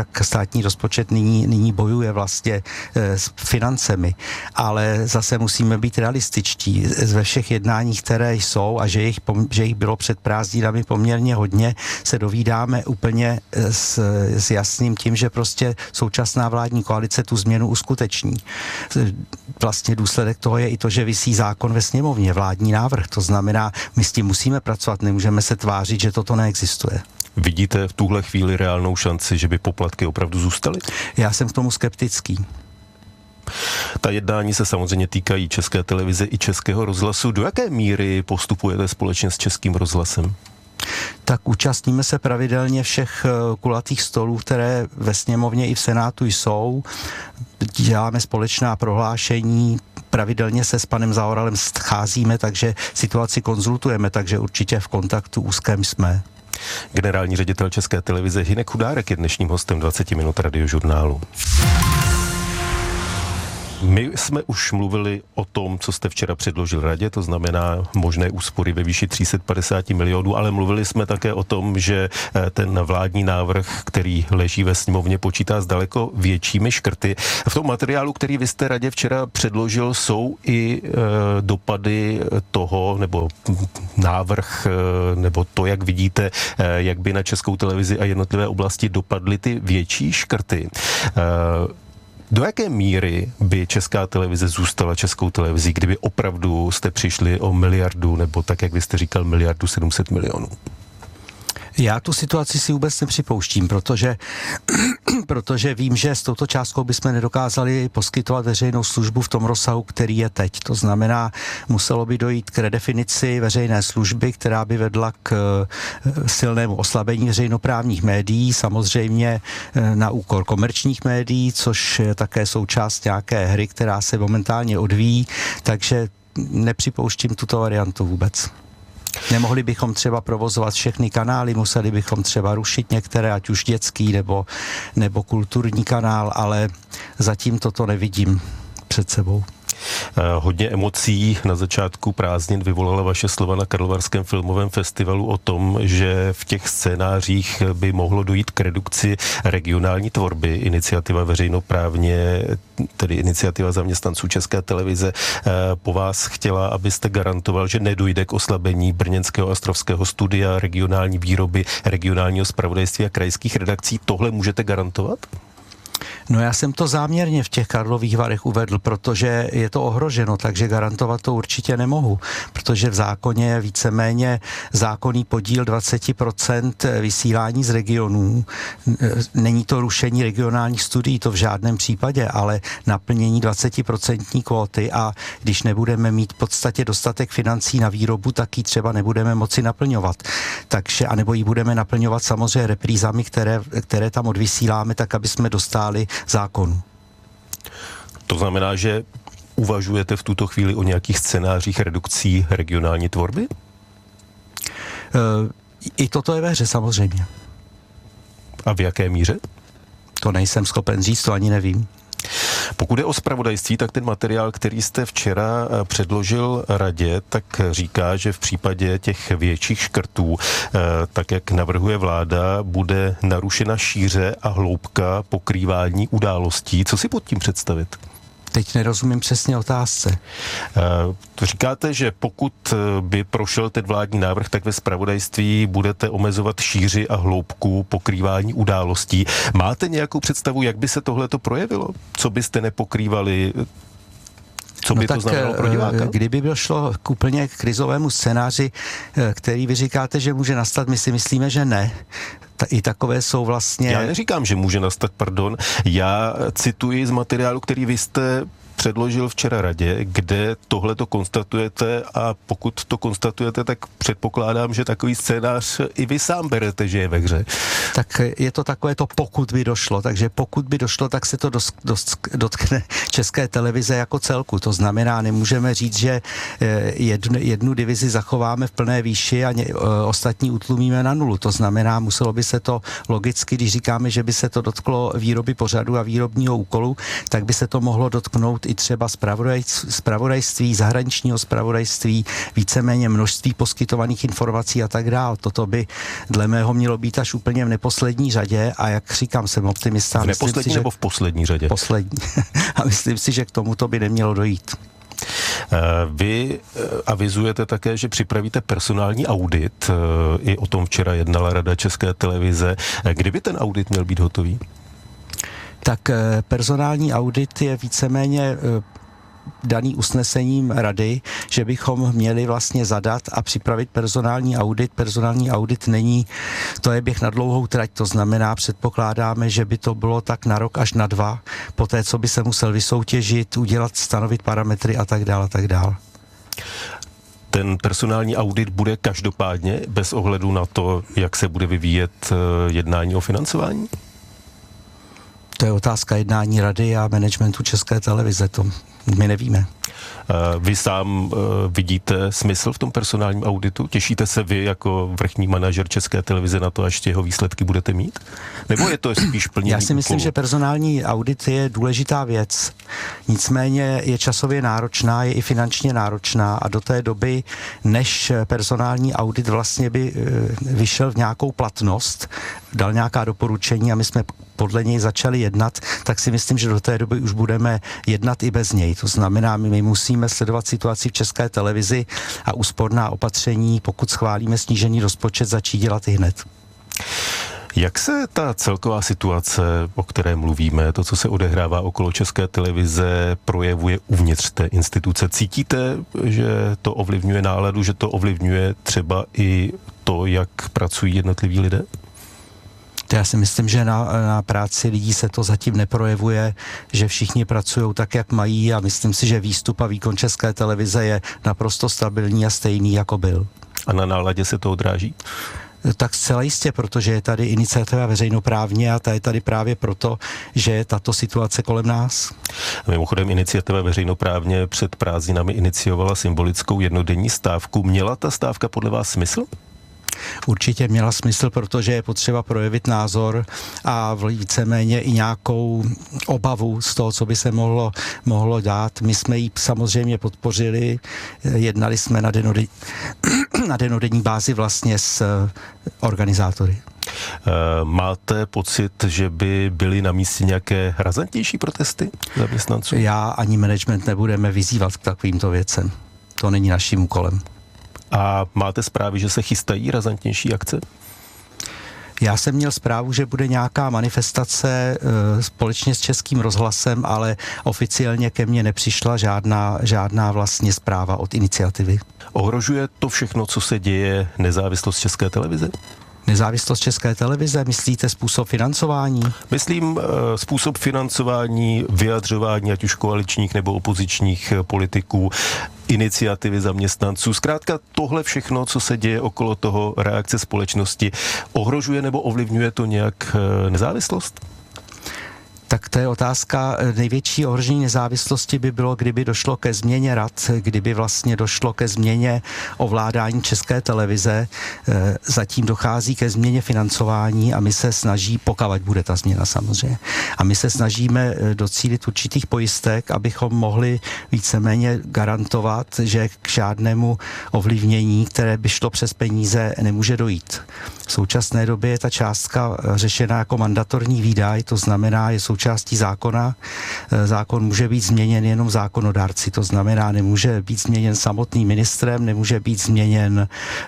tak státní rozpočet nyní bojuje vlastně s financemi. Ale zase musíme být realističtí. Ve všech jednáních, které jsou a že jich bylo před prázdninami poměrně hodně, se dovídáme úplně s jasným tím, že prostě současná vládní koalice tu změnu uskuteční. Vlastně důsledek toho je i to, že visí zákon ve sněmovně, vládní návrh. To znamená, my s tím musíme pracovat, nemůžeme se tvářit, že toto neexistuje. Vidíte v tuhle chvíli reálnou šanci, že by poplatky opravdu zůstaly? Já jsem k tomu skeptický. Ta jednání se samozřejmě týkají České televize i Českého rozhlasu. Do jaké míry postupujete společně s Českým rozhlasem? Tak účastníme se pravidelně všech kulatých stolů, které ve sněmovně i v Senátu jsou. Děláme společná prohlášení, pravidelně se s panem Zaoralem scházíme, takže situaci konzultujeme, takže určitě v kontaktu úzkém jsme. Generální ředitel České televize Hynek Chudárek je dnešním hostem 20 minut radiožurnálu. My jsme už mluvili o tom, co jste včera předložil radě, to znamená možné úspory ve výši 350 milionů, ale mluvili jsme také o tom, že ten vládní návrh, který leží ve sněmovně, počítá s daleko většími škrty. V tom materiálu, který vy jste radě včera předložil, jsou i dopady toho, nebo návrh, nebo to, jak vidíte, jak by na Českou televizi a jednotlivé oblasti dopadly ty větší škrty. Do jaké míry by Česká televize zůstala Českou televizí, kdyby opravdu jste přišli o miliardu, nebo tak, jak vy jste říkal, 1,7 miliardu? Já tu situaci si vůbec nepřipouštím, protože vím, že s touto částkou bychom nedokázali poskytovat veřejnou službu v tom rozsahu, který je teď. To znamená, muselo by dojít k redefinici veřejné služby, která by vedla k silnému oslabení veřejnoprávních médií, samozřejmě na úkor komerčních médií, což je také součást nějaké hry, která se momentálně odvíjí, takže nepřipouštím tuto variantu vůbec. Nemohli bychom třeba provozovat všechny kanály, museli bychom třeba rušit některé, ať už dětský nebo kulturní kanál, ale zatím toto nevidím před sebou. Hodně emocí na začátku prázdnin vyvolala vaše slova na Karlovarském filmovém festivalu o tom, že v těch scénářích by mohlo dojít k redukci regionální tvorby. Iniciativa veřejnoprávně, tedy iniciativa zaměstnanců České televize, po vás chtěla, abyste garantoval, že nedojde k oslabení brněnského a ostrovského studia, regionální výroby, regionálního zpravodajství a krajských redakcí. Tohle můžete garantovat? No já jsem to záměrně v těch Karlových Varech uvedl, protože je to ohroženo, takže garantovat to určitě nemohu, protože v zákoně je víceméně zákonný podíl 20% vysílání z regionů. Není to rušení regionálních studií, to v žádném případě, ale naplnění 20% kvóty, a když nebudeme mít v podstatě dostatek financí na výrobu, tak ji třeba nebudeme moci naplňovat. Takže, anebo ji budeme naplňovat samozřejmě reprízami, které tam odvysíláme, tak aby jsme dostali zákonu. To znamená, že uvažujete v tuto chvíli o nějakých scénářích redukcí regionální tvorby? I toto je ve hře, samozřejmě. A v jaké míře? To nejsem schopen říct, to ani nevím. Pokud je o zpravodajství, tak ten materiál, který jste včera předložil radě, tak říká, že v případě těch větších škrtů, tak jak navrhuje vláda, bude narušena šíře a hloubka pokrývání událostí. Co si pod tím představit? Teď nerozumím přesně otázce. Říkáte, že pokud by prošel ten vládní návrh, tak ve zpravodajství budete omezovat šíři a hloubku pokrývání událostí. Máte nějakou představu, jak by se tohleto projevilo? Co byste nepokrývali? Co by to znamenalo pro diváka? Kdyby došlo k úplně krizovému scénáři, který vy říkáte, že může nastat, my si myslíme, že ne. I takové jsou vlastně... Já neříkám, že může nastat, pardon. Já cituji z materiálu, který vy jste předložil včera radě, kde tohle to konstatujete, a pokud to konstatujete, tak předpokládám, že takový scénář i vy sám berete, že je ve hře. Tak je to takové to pokud by došlo, takže pokud by došlo, tak se to dotkne České televize jako celku. To znamená, nemůžeme říct, že jednu divizi zachováme v plné výši a ostatní utlumíme na nulu. To znamená, muselo by se to logicky, když říkáme, že by se to dotklo výroby pořadu a výrobního úkolu, tak by se to mohlo dotknout i třeba zpravodajství, zahraničního zpravodajství, víceméně množství poskytovaných informací a tak dále. Toto by dle mého mělo být až úplně v neposlední řadě a jak říkám, jsem optimista. V neposlední nebo v poslední řadě? Poslední. A myslím si, že k tomuto by nemělo dojít. Vy avizujete také, že připravíte personální audit. I o tom včera jednala Rada České televize. Kdyby ten audit měl být hotový? Tak personální audit je víceméně daný usnesením rady, že bychom měli vlastně zadat a připravit personální audit. Personální audit není, to je běh na dlouhou trať, to znamená, předpokládáme, že by to bylo tak na rok až na 2, poté, co by se musel vysoutěžit, udělat, stanovit parametry a tak dále, a tak dále. Ten personální audit bude každopádně bez ohledu na to, jak se bude vyvíjet jednání o financování? To je otázka jednání rady a managementu České televize, to my nevíme. Vy sám vidíte smysl v tom personálním auditu? Těšíte se vy jako vrchní manažer České televize na to, až jeho výsledky budete mít? Nebo je to spíš plnění? Já si myslím, že personální audit je důležitá věc. Nicméně je časově náročná, je i finančně náročná a do té doby, než personální audit vlastně by vyšel v nějakou platnost, dal nějaká doporučení a my jsme podle něj začali jednat, tak si myslím, že do té doby už budeme jednat i bez něj. To znamená, my musíme sledovat situaci v České televizi a úsporná opatření, pokud schválíme snížený rozpočet, začít dělat i hned. Jak se ta celková situace, o které mluvíme, to, co se odehrává okolo České televize, projevuje uvnitř té instituce? Cítíte, že to ovlivňuje náladu, že to ovlivňuje třeba i to, jak pracují jednotliví lidé? Já si myslím, že na práci lidí se to zatím neprojevuje, že všichni pracují tak, jak mají a myslím si, že výstup a výkon České televize je naprosto stabilní a stejný, jako byl. A na náladě se to odráží? Tak zcela jistě, protože je tady iniciativa veřejnoprávně a ta je tady právě proto, že je tato situace kolem nás. Mimochodem iniciativa veřejnoprávně před prázdninami iniciovala symbolickou jednodenní stávku. Měla ta stávka podle vás smysl? Určitě měla smysl, protože je potřeba projevit názor a víceméně i nějakou obavu z toho, co by se mohlo dát. My jsme ji samozřejmě podpořili, jednali jsme na dennodenní bázi vlastně s organizátory. Máte pocit, že by byly na místě nějaké razantnější protesty zaměstnanců? Já ani management nebudeme vyzývat k takovýmto věcem. To není naším úkolem. A máte zprávy, že se chystají razantnější akce? Já jsem měl zprávu, že bude nějaká manifestace společně s Českým rozhlasem, ale oficiálně ke mně nepřišla žádná vlastně zpráva od iniciativy. Ohrožuje to všechno, co se děje, nezávislost České televize? Nezávislost České televize, myslíte způsob financování? Myslím způsob financování, vyjadřování ať už koaličních nebo opozičních politiků, iniciativy zaměstnanců. Zkrátka tohle všechno, co se děje okolo toho, reakce společnosti, ohrožuje nebo ovlivňuje to nějak nezávislost? Tak to je otázka. Největší ohrožení nezávislosti by bylo, kdyby došlo ke změně rad, kdyby vlastně došlo ke změně ovládání České televize. Zatím dochází ke změně financování a my se snaží, pokud bude ta změna samozřejmě, a my se snažíme docílit určitých pojistek, abychom mohli víceméně garantovat, že k žádnému ovlivnění, které by šlo přes peníze, nemůže dojít. V současné době je ta částka řešena jako mandatorní výdaj, to znamená, je součástí zákona. Zákon může být změněn jenom zákonodárci, to znamená, nemůže být změněn samotným ministrem, nemůže být změněn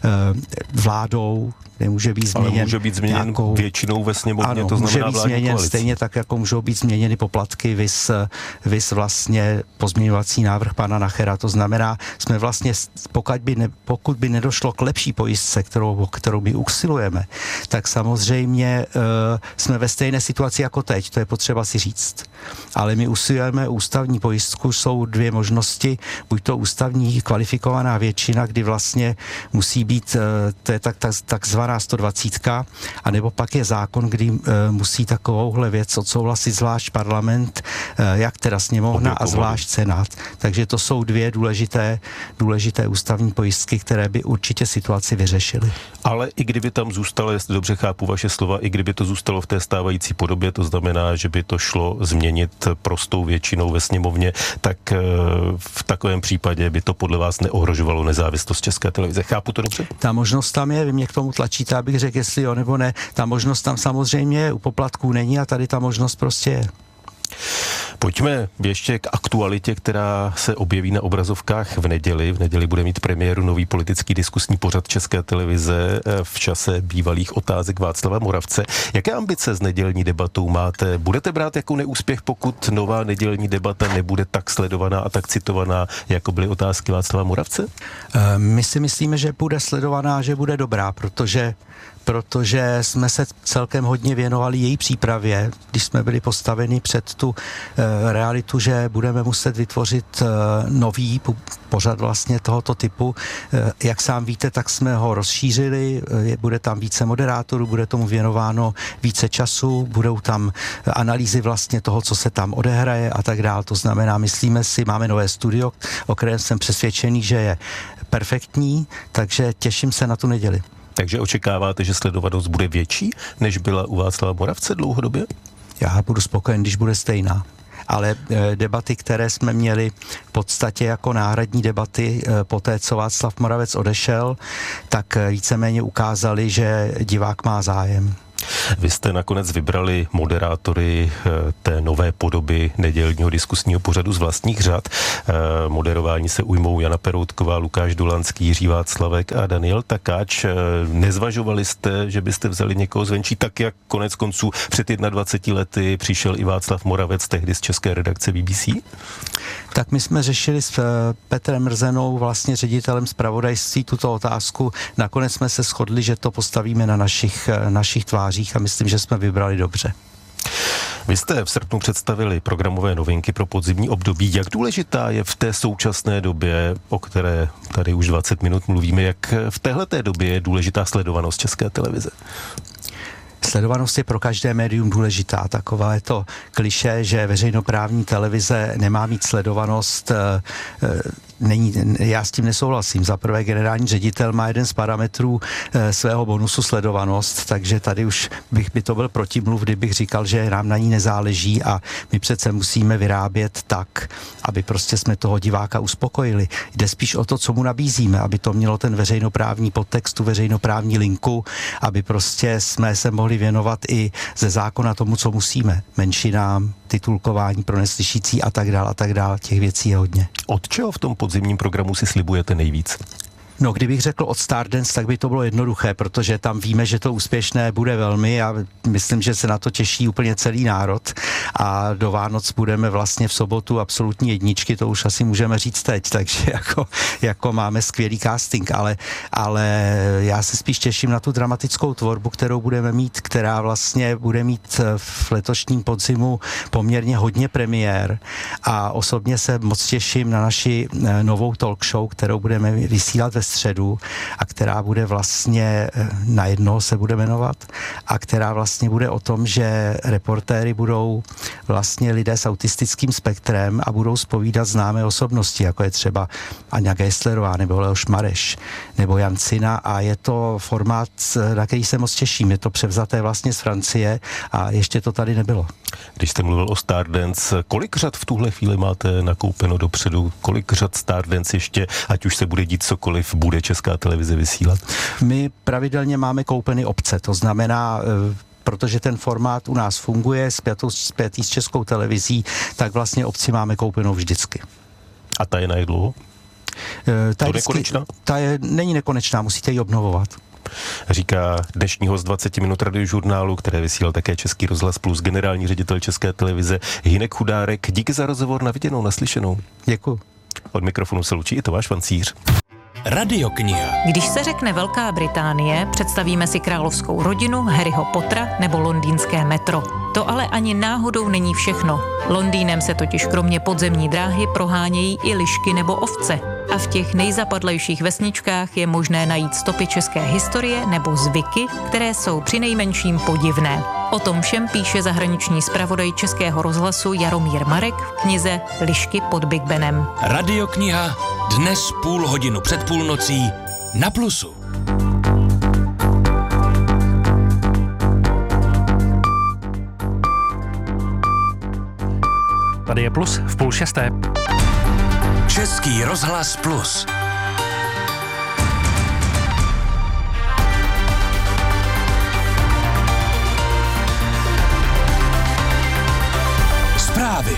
vládou, nemůže být změněn. Ale může být změněn nějakou většinou ve sněmovně, ano, to znamená může být změněn stejně tak, jako můžou být změněny poplatky, vis vlastně pozměňovací návrh pana Nachera. To znamená, jsme vlastně, pokud by nedošlo k lepší pojistce, kterou my usilujeme, tak samozřejmě jsme ve stejné situaci jako teď, to je potřeba si říct. Ale my usilujeme ústavní pojistku, jsou dvě možnosti, buď to ústavní kvalifikovaná většina, kdy vlastně musí být, to je takzvaná 120, anebo pak je zákon, kdy musí takovouhle věc odsouhlasit zvlášť parlament, jak teda sněmovna a zvlášť senát. Takže to jsou dvě důležité ústavní pojistky, které by určitě situaci vyřešily. Ale i kdyby tam zůstalo, jestli dobře chápu vaše slova, i kdyby to zůstalo v té stávající podobě, to znamená, že by to šlo změnit prostou většinou ve sněmovně, tak v takovém případě by to podle vás neohrožovalo nezávislost České televize. Chápu to dobře? Ta možnost tam je, vy mě k tomu tlačíte, abych řekl, jestli jo nebo ne. Ta možnost tam samozřejmě u poplatků není a tady ta možnost prostě je. Pojďme ještě k aktualitě, která se objeví na obrazovkách v neděli. V neděli bude mít premiéru nový politický diskusní pořad České televize v čase bývalých otázek Václava Moravce. Jaké ambice s nedělní debatou máte? Budete brát jako neúspěch, pokud nová nedělní debata nebude tak sledovaná a tak citovaná, jako byly otázky Václava Moravce? My si myslíme, že bude sledovaná, že bude dobrá, protože jsme se celkem hodně věnovali její přípravě, když jsme byli postaveni před tu realitu, že budeme muset vytvořit nový pořad vlastně tohoto typu. Jak sám víte, tak jsme ho rozšířili, bude tam více moderátorů, bude tomu věnováno více času, budou tam analýzy vlastně toho, co se tam odehraje a tak dál. To znamená, myslíme si, máme nové studio, o kterém jsem přesvědčený, že je perfektní, takže těším se na tu neděli. Takže očekáváte, že sledovanost bude větší, než byla u Václava Moravce dlouhodobě? Já budu spokojen, když bude stejná. Ale debaty, které jsme měli v podstatě jako náhradní debaty po té, co Václav Moravec odešel, tak víceméně ukázali, že divák má zájem. Vy jste nakonec vybrali moderátory té nové podoby nedělního diskusního pořadu z vlastních řad. Moderování se ujmou Jana Peroutková, Lukáš Dolanský, Jiří Václavek a Daniel Takáč. Nezvažovali jste, že byste vzali někoho zvenčí, tak jak konec konců před 21 lety přišel i Václav Moravec, tehdy z české redakce BBC? Tak my jsme řešili s Petrem Mrzenou, vlastně ředitelem zpravodajství, tuto otázku. Nakonec jsme se shodli, že to postavíme na našich tvářích a myslím, že jsme vybrali dobře. Vy jste v srpnu představili programové novinky pro podzimní období. Jak důležitá je v té současné době, o které tady už 20 minut mluvíme, jak v téhleté době je důležitá sledovanost České televize? Sledovanost je pro každé médium důležitá. Takové to klišé, že veřejnoprávní televize nemá mít sledovanost, já s tím nesouhlasím. Za prvé generální ředitel má jeden z parametrů svého bonusu sledovanost, takže tady už by to byl protimluv, kdybych říkal, že nám na ní nezáleží a my přece musíme vyrábět tak, aby prostě jsme toho diváka uspokojili. Jde spíš o to, co mu nabízíme, aby to mělo ten veřejnoprávní podtext, tu veřejnoprávní linku, aby prostě jsme se mohli věnovat i ze zákona tomu, co musíme. Menšinám, titulkování pro neslyšící a tak dál, těch věcí je hodně. Od čeho v tom podzimním programu si slibujete nejvíc? No, kdybych řekl od Stardance, tak by to bylo jednoduché, protože tam víme, že to úspěšné bude velmi a myslím, že se na to těší úplně celý národ a do Vánoc budeme vlastně v sobotu absolutní jedničky, to už asi můžeme říct teď, takže jako máme skvělý casting, ale já se spíš těším na tu dramatickou tvorbu, kterou budeme mít, která vlastně bude mít v letošním podzimu poměrně hodně premiér a osobně se moc těším na naši novou talk show, kterou budeme vysílat ve středu a která bude vlastně na jednoho se bude jmenovat a která vlastně bude o tom, že reportéry budou vlastně lidé s autistickým spektrem a budou zpovídat známé osobnosti, jako je třeba Aňa Geislerová nebo Leoš Mareš nebo Jan Cina a je to formát, na který se moc těším. Je to převzaté vlastně z Francie a ještě to tady nebylo. Když jste mluvil o Stardance, kolik řad v tuhle chvíli máte nakoupeno dopředu? Kolik řad Stardance ještě, ať už se bude dít cokoliv, bude Česká televize vysílat? My pravidelně máme koupeny opce, to znamená, protože ten formát u nás funguje spjatý s Českou televizí, tak vlastně opci máme koupenou vždycky. A ta je na jak dlouho? Ta je nekonečná? Není nekonečná, musíte ji obnovovat. Říká dnešní host 20 minut radiožurnálu, které vysílal také Český rozhlas plus, generální ředitel České televize Hynek Chudárek. Díky za rozhovor, na viděnou, naslyšenou. Děkuji. Od mikrofonu se loučí i Tomáš Vancíř. Radiokniha. Když se řekne Velká Británie, představíme si královskou rodinu, Harryho Pottera nebo londýnské metro. To ale ani náhodou není všechno. Londýnem se totiž kromě podzemní dráhy prohánějí i lišky nebo ovce. A v těch nejzapadlejších vesničkách je možné najít stopy české historie nebo zvyky, které jsou přinejmenším podivné. O tom všem píše zahraniční zpravodaj Českého rozhlasu Jaromír Marek v knize Lišky pod Big Benem. Radiokniha dnes půl hodinu před půlnocí na Plusu. tady je Plus v 5:30. Český rozhlas Plus. Zprávy.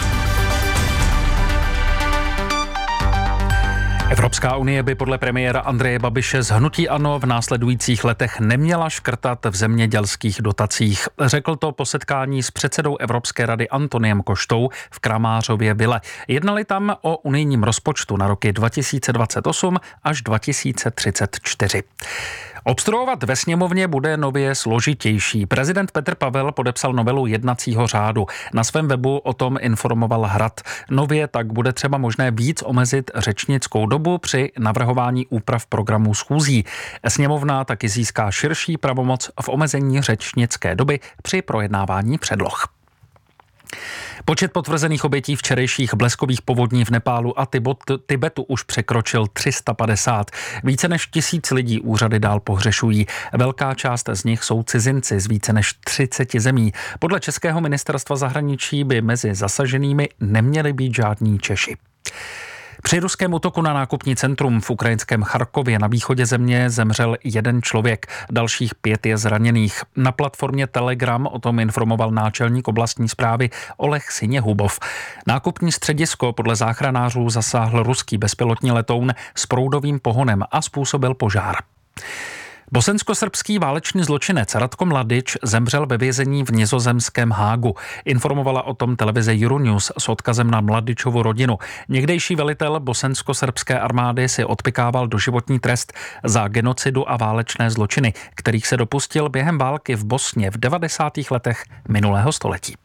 Evropská unie by podle premiéra Andreje Babiše z hnutí ANO v následujících letech neměla škrtat v zemědělských dotacích. Řekl to po setkání s předsedou Evropské rady Antoniem Koštou v Kramářově vile. Jednali tam o unijním rozpočtu na roky 2028 až 2034. Obstruovat ve sněmovně bude nově složitější. Prezident Petr Pavel podepsal novelu jednacího řádu. Na svém webu o tom informoval Hrad. Nově tak bude třeba možné víc omezit řečnickou dobu při navrhování úprav programů schůzí. Sněmovna taky získá širší pravomoc v omezení řečnické doby při projednávání předloh. Počet potvrzených obětí včerejších bleskových povodní v Nepálu a Tibetu už překročil 350. Více než 1000 lidí úřady dál pohřešují. Velká část z nich jsou cizinci z více než 30 zemí. Podle Českého ministerstva zahraničí by mezi zasaženými neměli být žádní Češi. Při ruském útoku na nákupní centrum v ukrajinském Charkově na východě země zemřel 1 člověk, dalších 5 je zraněných. Na platformě Telegram o tom informoval náčelník oblastní správy Oleh Siněhubov. Nákupní středisko podle záchranářů zasáhl ruský bezpilotní letoun s proudovým pohonem a způsobil požár. Bosensko-srbský válečný zločinec Ratko Mladič zemřel ve vězení v nizozemském Hágu. Informovala o tom televize Euronews s odkazem na Mladičovu rodinu. Někdejší velitel bosensko-srbské armády si odpykával doživotní trest za genocidu a válečné zločiny, kterých se dopustil během války v Bosně v 90. letech minulého století.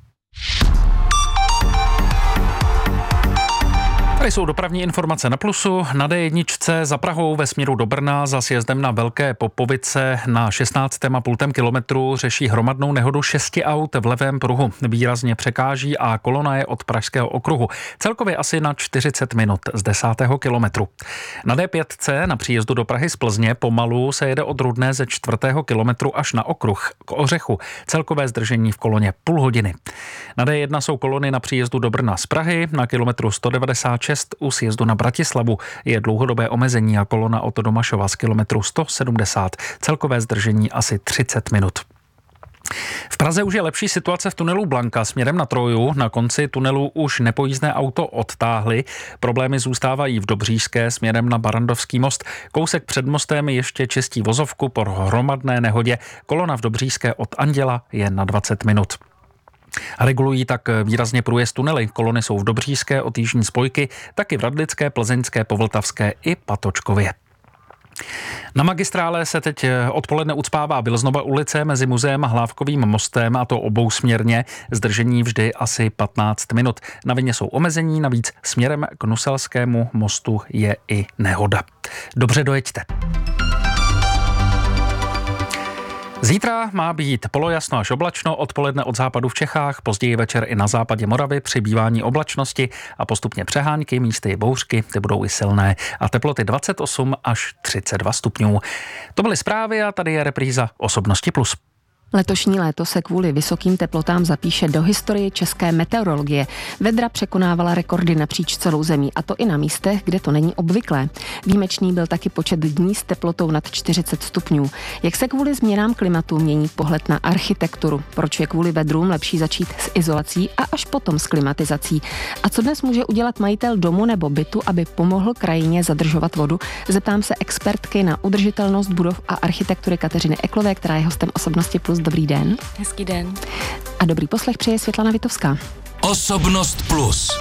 Tady jsou dopravní informace na Plusu. Na D1 za Prahou ve směru do Brna za sjezdem na Velké Popovice na 16,5 kilometru řeší hromadnou nehodu 6 aut v levém pruhu. Výrazně překáží a kolona je od Pražského okruhu. Celkově asi na 40 minut z 10. kilometru. Na D5 na příjezdu do Prahy z Plzně pomalu se jede od Rudné ze 4. kilometru až na okruh k Ořechu. Celkové zdržení v koloně půl hodiny. Na D1 jsou kolony na příjezdu do Brna z Prahy na kilometru 196 u sjezdu na Bratislavu je dlouhodobé omezení a kolona od Domašova z kilometru 170. Celkové zdržení asi 30 minut. V Praze už je lepší situace v tunelu Blanka směrem na Troju. Na konci tunelu už nepojízdné auto odtáhli. Problémy zůstávají v Dobříšské směrem na Barandovský most. Kousek před mostem ještě čistí vozovku po hromadné nehodě. Kolona v Dobříšské od Anděla je na 20 minut. Regulují tak výrazně průjezd tunely. Kolony jsou v Dobříšské od jižní spojky, taky v Radlické, Plzeňské, Povltavské i Patočkově. Na magistrále se teď odpoledne ucpává Vilznova ulice mezi muzeem a Hlávkovým mostem, a to obousměrně. Zdržení vždy asi 15 minut. Na vině jsou omezení, navíc směrem k Nuselskému mostu je i nehoda. Dobře dojeďte. Zítra má být polojasno až oblačno, odpoledne od západu v Čechách, později večer i na západě Moravy, přibývání oblačnosti a postupně přehánky, místy i bouřky, ty budou i silné a teploty 28 až 32 stupňů. To byly zprávy a tady je repríza Osobnosti plus. Letošní léto se kvůli vysokým teplotám zapíše do historie české meteorologie. Vedra překonávala rekordy napříč celou zemí, a to i na místech, kde to není obvyklé. Výjimečný byl taky počet dní s teplotou nad 40 stupňů. Jak se kvůli změnám klimatu mění pohled na architekturu? Proč je kvůli vedrům lepší začít s izolací a až potom s klimatizací? A co dnes může udělat majitel domu nebo bytu, aby pomohl krajině zadržovat vodu? Zeptám se expertky na udržitelnost budov a architektury Kateřiny Eklové, která je hostem Osobnosti plus. Dobrý den. Hezký den. A dobrý poslech přeje Světlana Vitovská. Osobnost plus.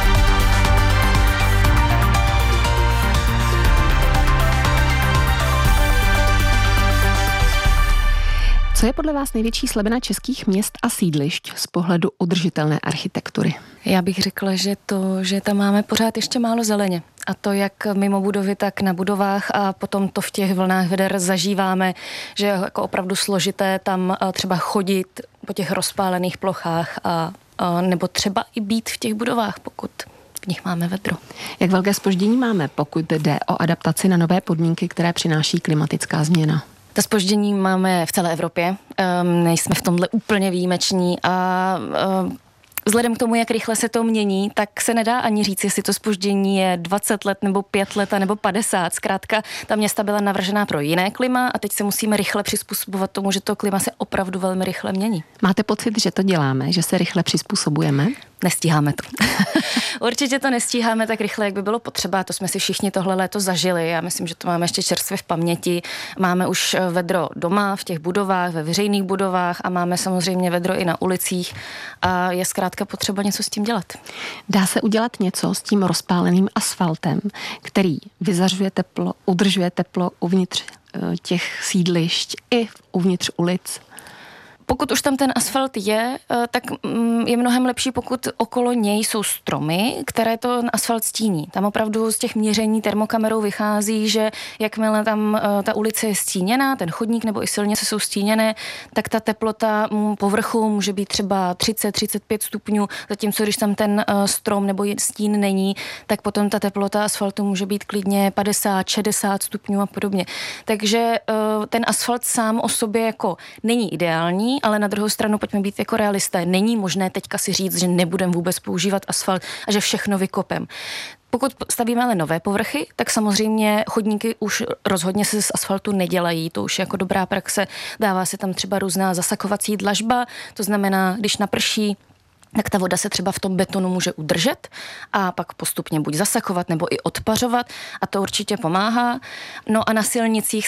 Co je podle vás největší slabina českých měst a sídlišť z pohledu udržitelné architektury? Já bych řekla, že tam máme pořád ještě málo zeleně. A to jak mimo budovy, tak na budovách, a potom to v těch vlnách veder zažíváme, že je jako opravdu složité tam třeba chodit po těch rozpálených plochách a nebo třeba i být v těch budovách, pokud v nich máme vedro. Jak velké zpoždění máme, pokud jde o adaptaci na nové podmínky, které přináší klimatická změna? To zpoždění máme v celé Evropě. Nejsme v tomhle úplně výjimeční a Vzhledem k tomu, jak rychle se to mění, tak se nedá ani říct, jestli to zpoždění je 20 let nebo 5 let nebo 50. Zkrátka, ta města byla navržená pro jiné klima a teď se musíme rychle přizpůsobovat tomu, že to klima se opravdu velmi rychle mění. Máte pocit, že to děláme, že se rychle přizpůsobujeme? Nestíháme to. Určitě to nestíháme tak rychle, jak by bylo potřeba. To jsme si všichni tohle léto zažili. Já myslím, že to máme ještě čerstvě v paměti. Máme už vedro doma, v těch budovách, ve veřejných budovách a máme samozřejmě vedro i na ulicích a je zkrátka potřeba něco s tím dělat. Dá se udělat něco s tím rozpáleným asfaltem, který vyzařuje teplo, udržuje teplo uvnitř těch sídlišť i uvnitř ulic? Pokud už tam ten asfalt je, tak je mnohem lepší, pokud okolo něj jsou stromy, které to asfalt stíní. Tam opravdu z těch měření termokamerou vychází, že jakmile tam ta ulice je stíněná, ten chodník nebo i silnice jsou stíněné, tak ta teplota povrchu může být třeba 30-35 stupňů, zatímco když tam ten strom nebo stín není, tak potom ta teplota asfaltu může být klidně 50-60 stupňů a podobně. Takže ten asfalt sám o sobě jako není ideální, ale na druhou stranu pojďme být jako realisté. Není možné teďka si říct, že nebudeme vůbec používat asfalt a že všechno vykopem. Pokud stavíme ale nové povrchy, tak samozřejmě chodníky už rozhodně se z asfaltu nedělají. To už je jako dobrá praxe. Dává se tam třeba různá zasakovací dlažba, to znamená, když naprší, tak ta voda se třeba v tom betonu může udržet a pak postupně buď zasakovat nebo i odpařovat a to určitě pomáhá. No a na silnicích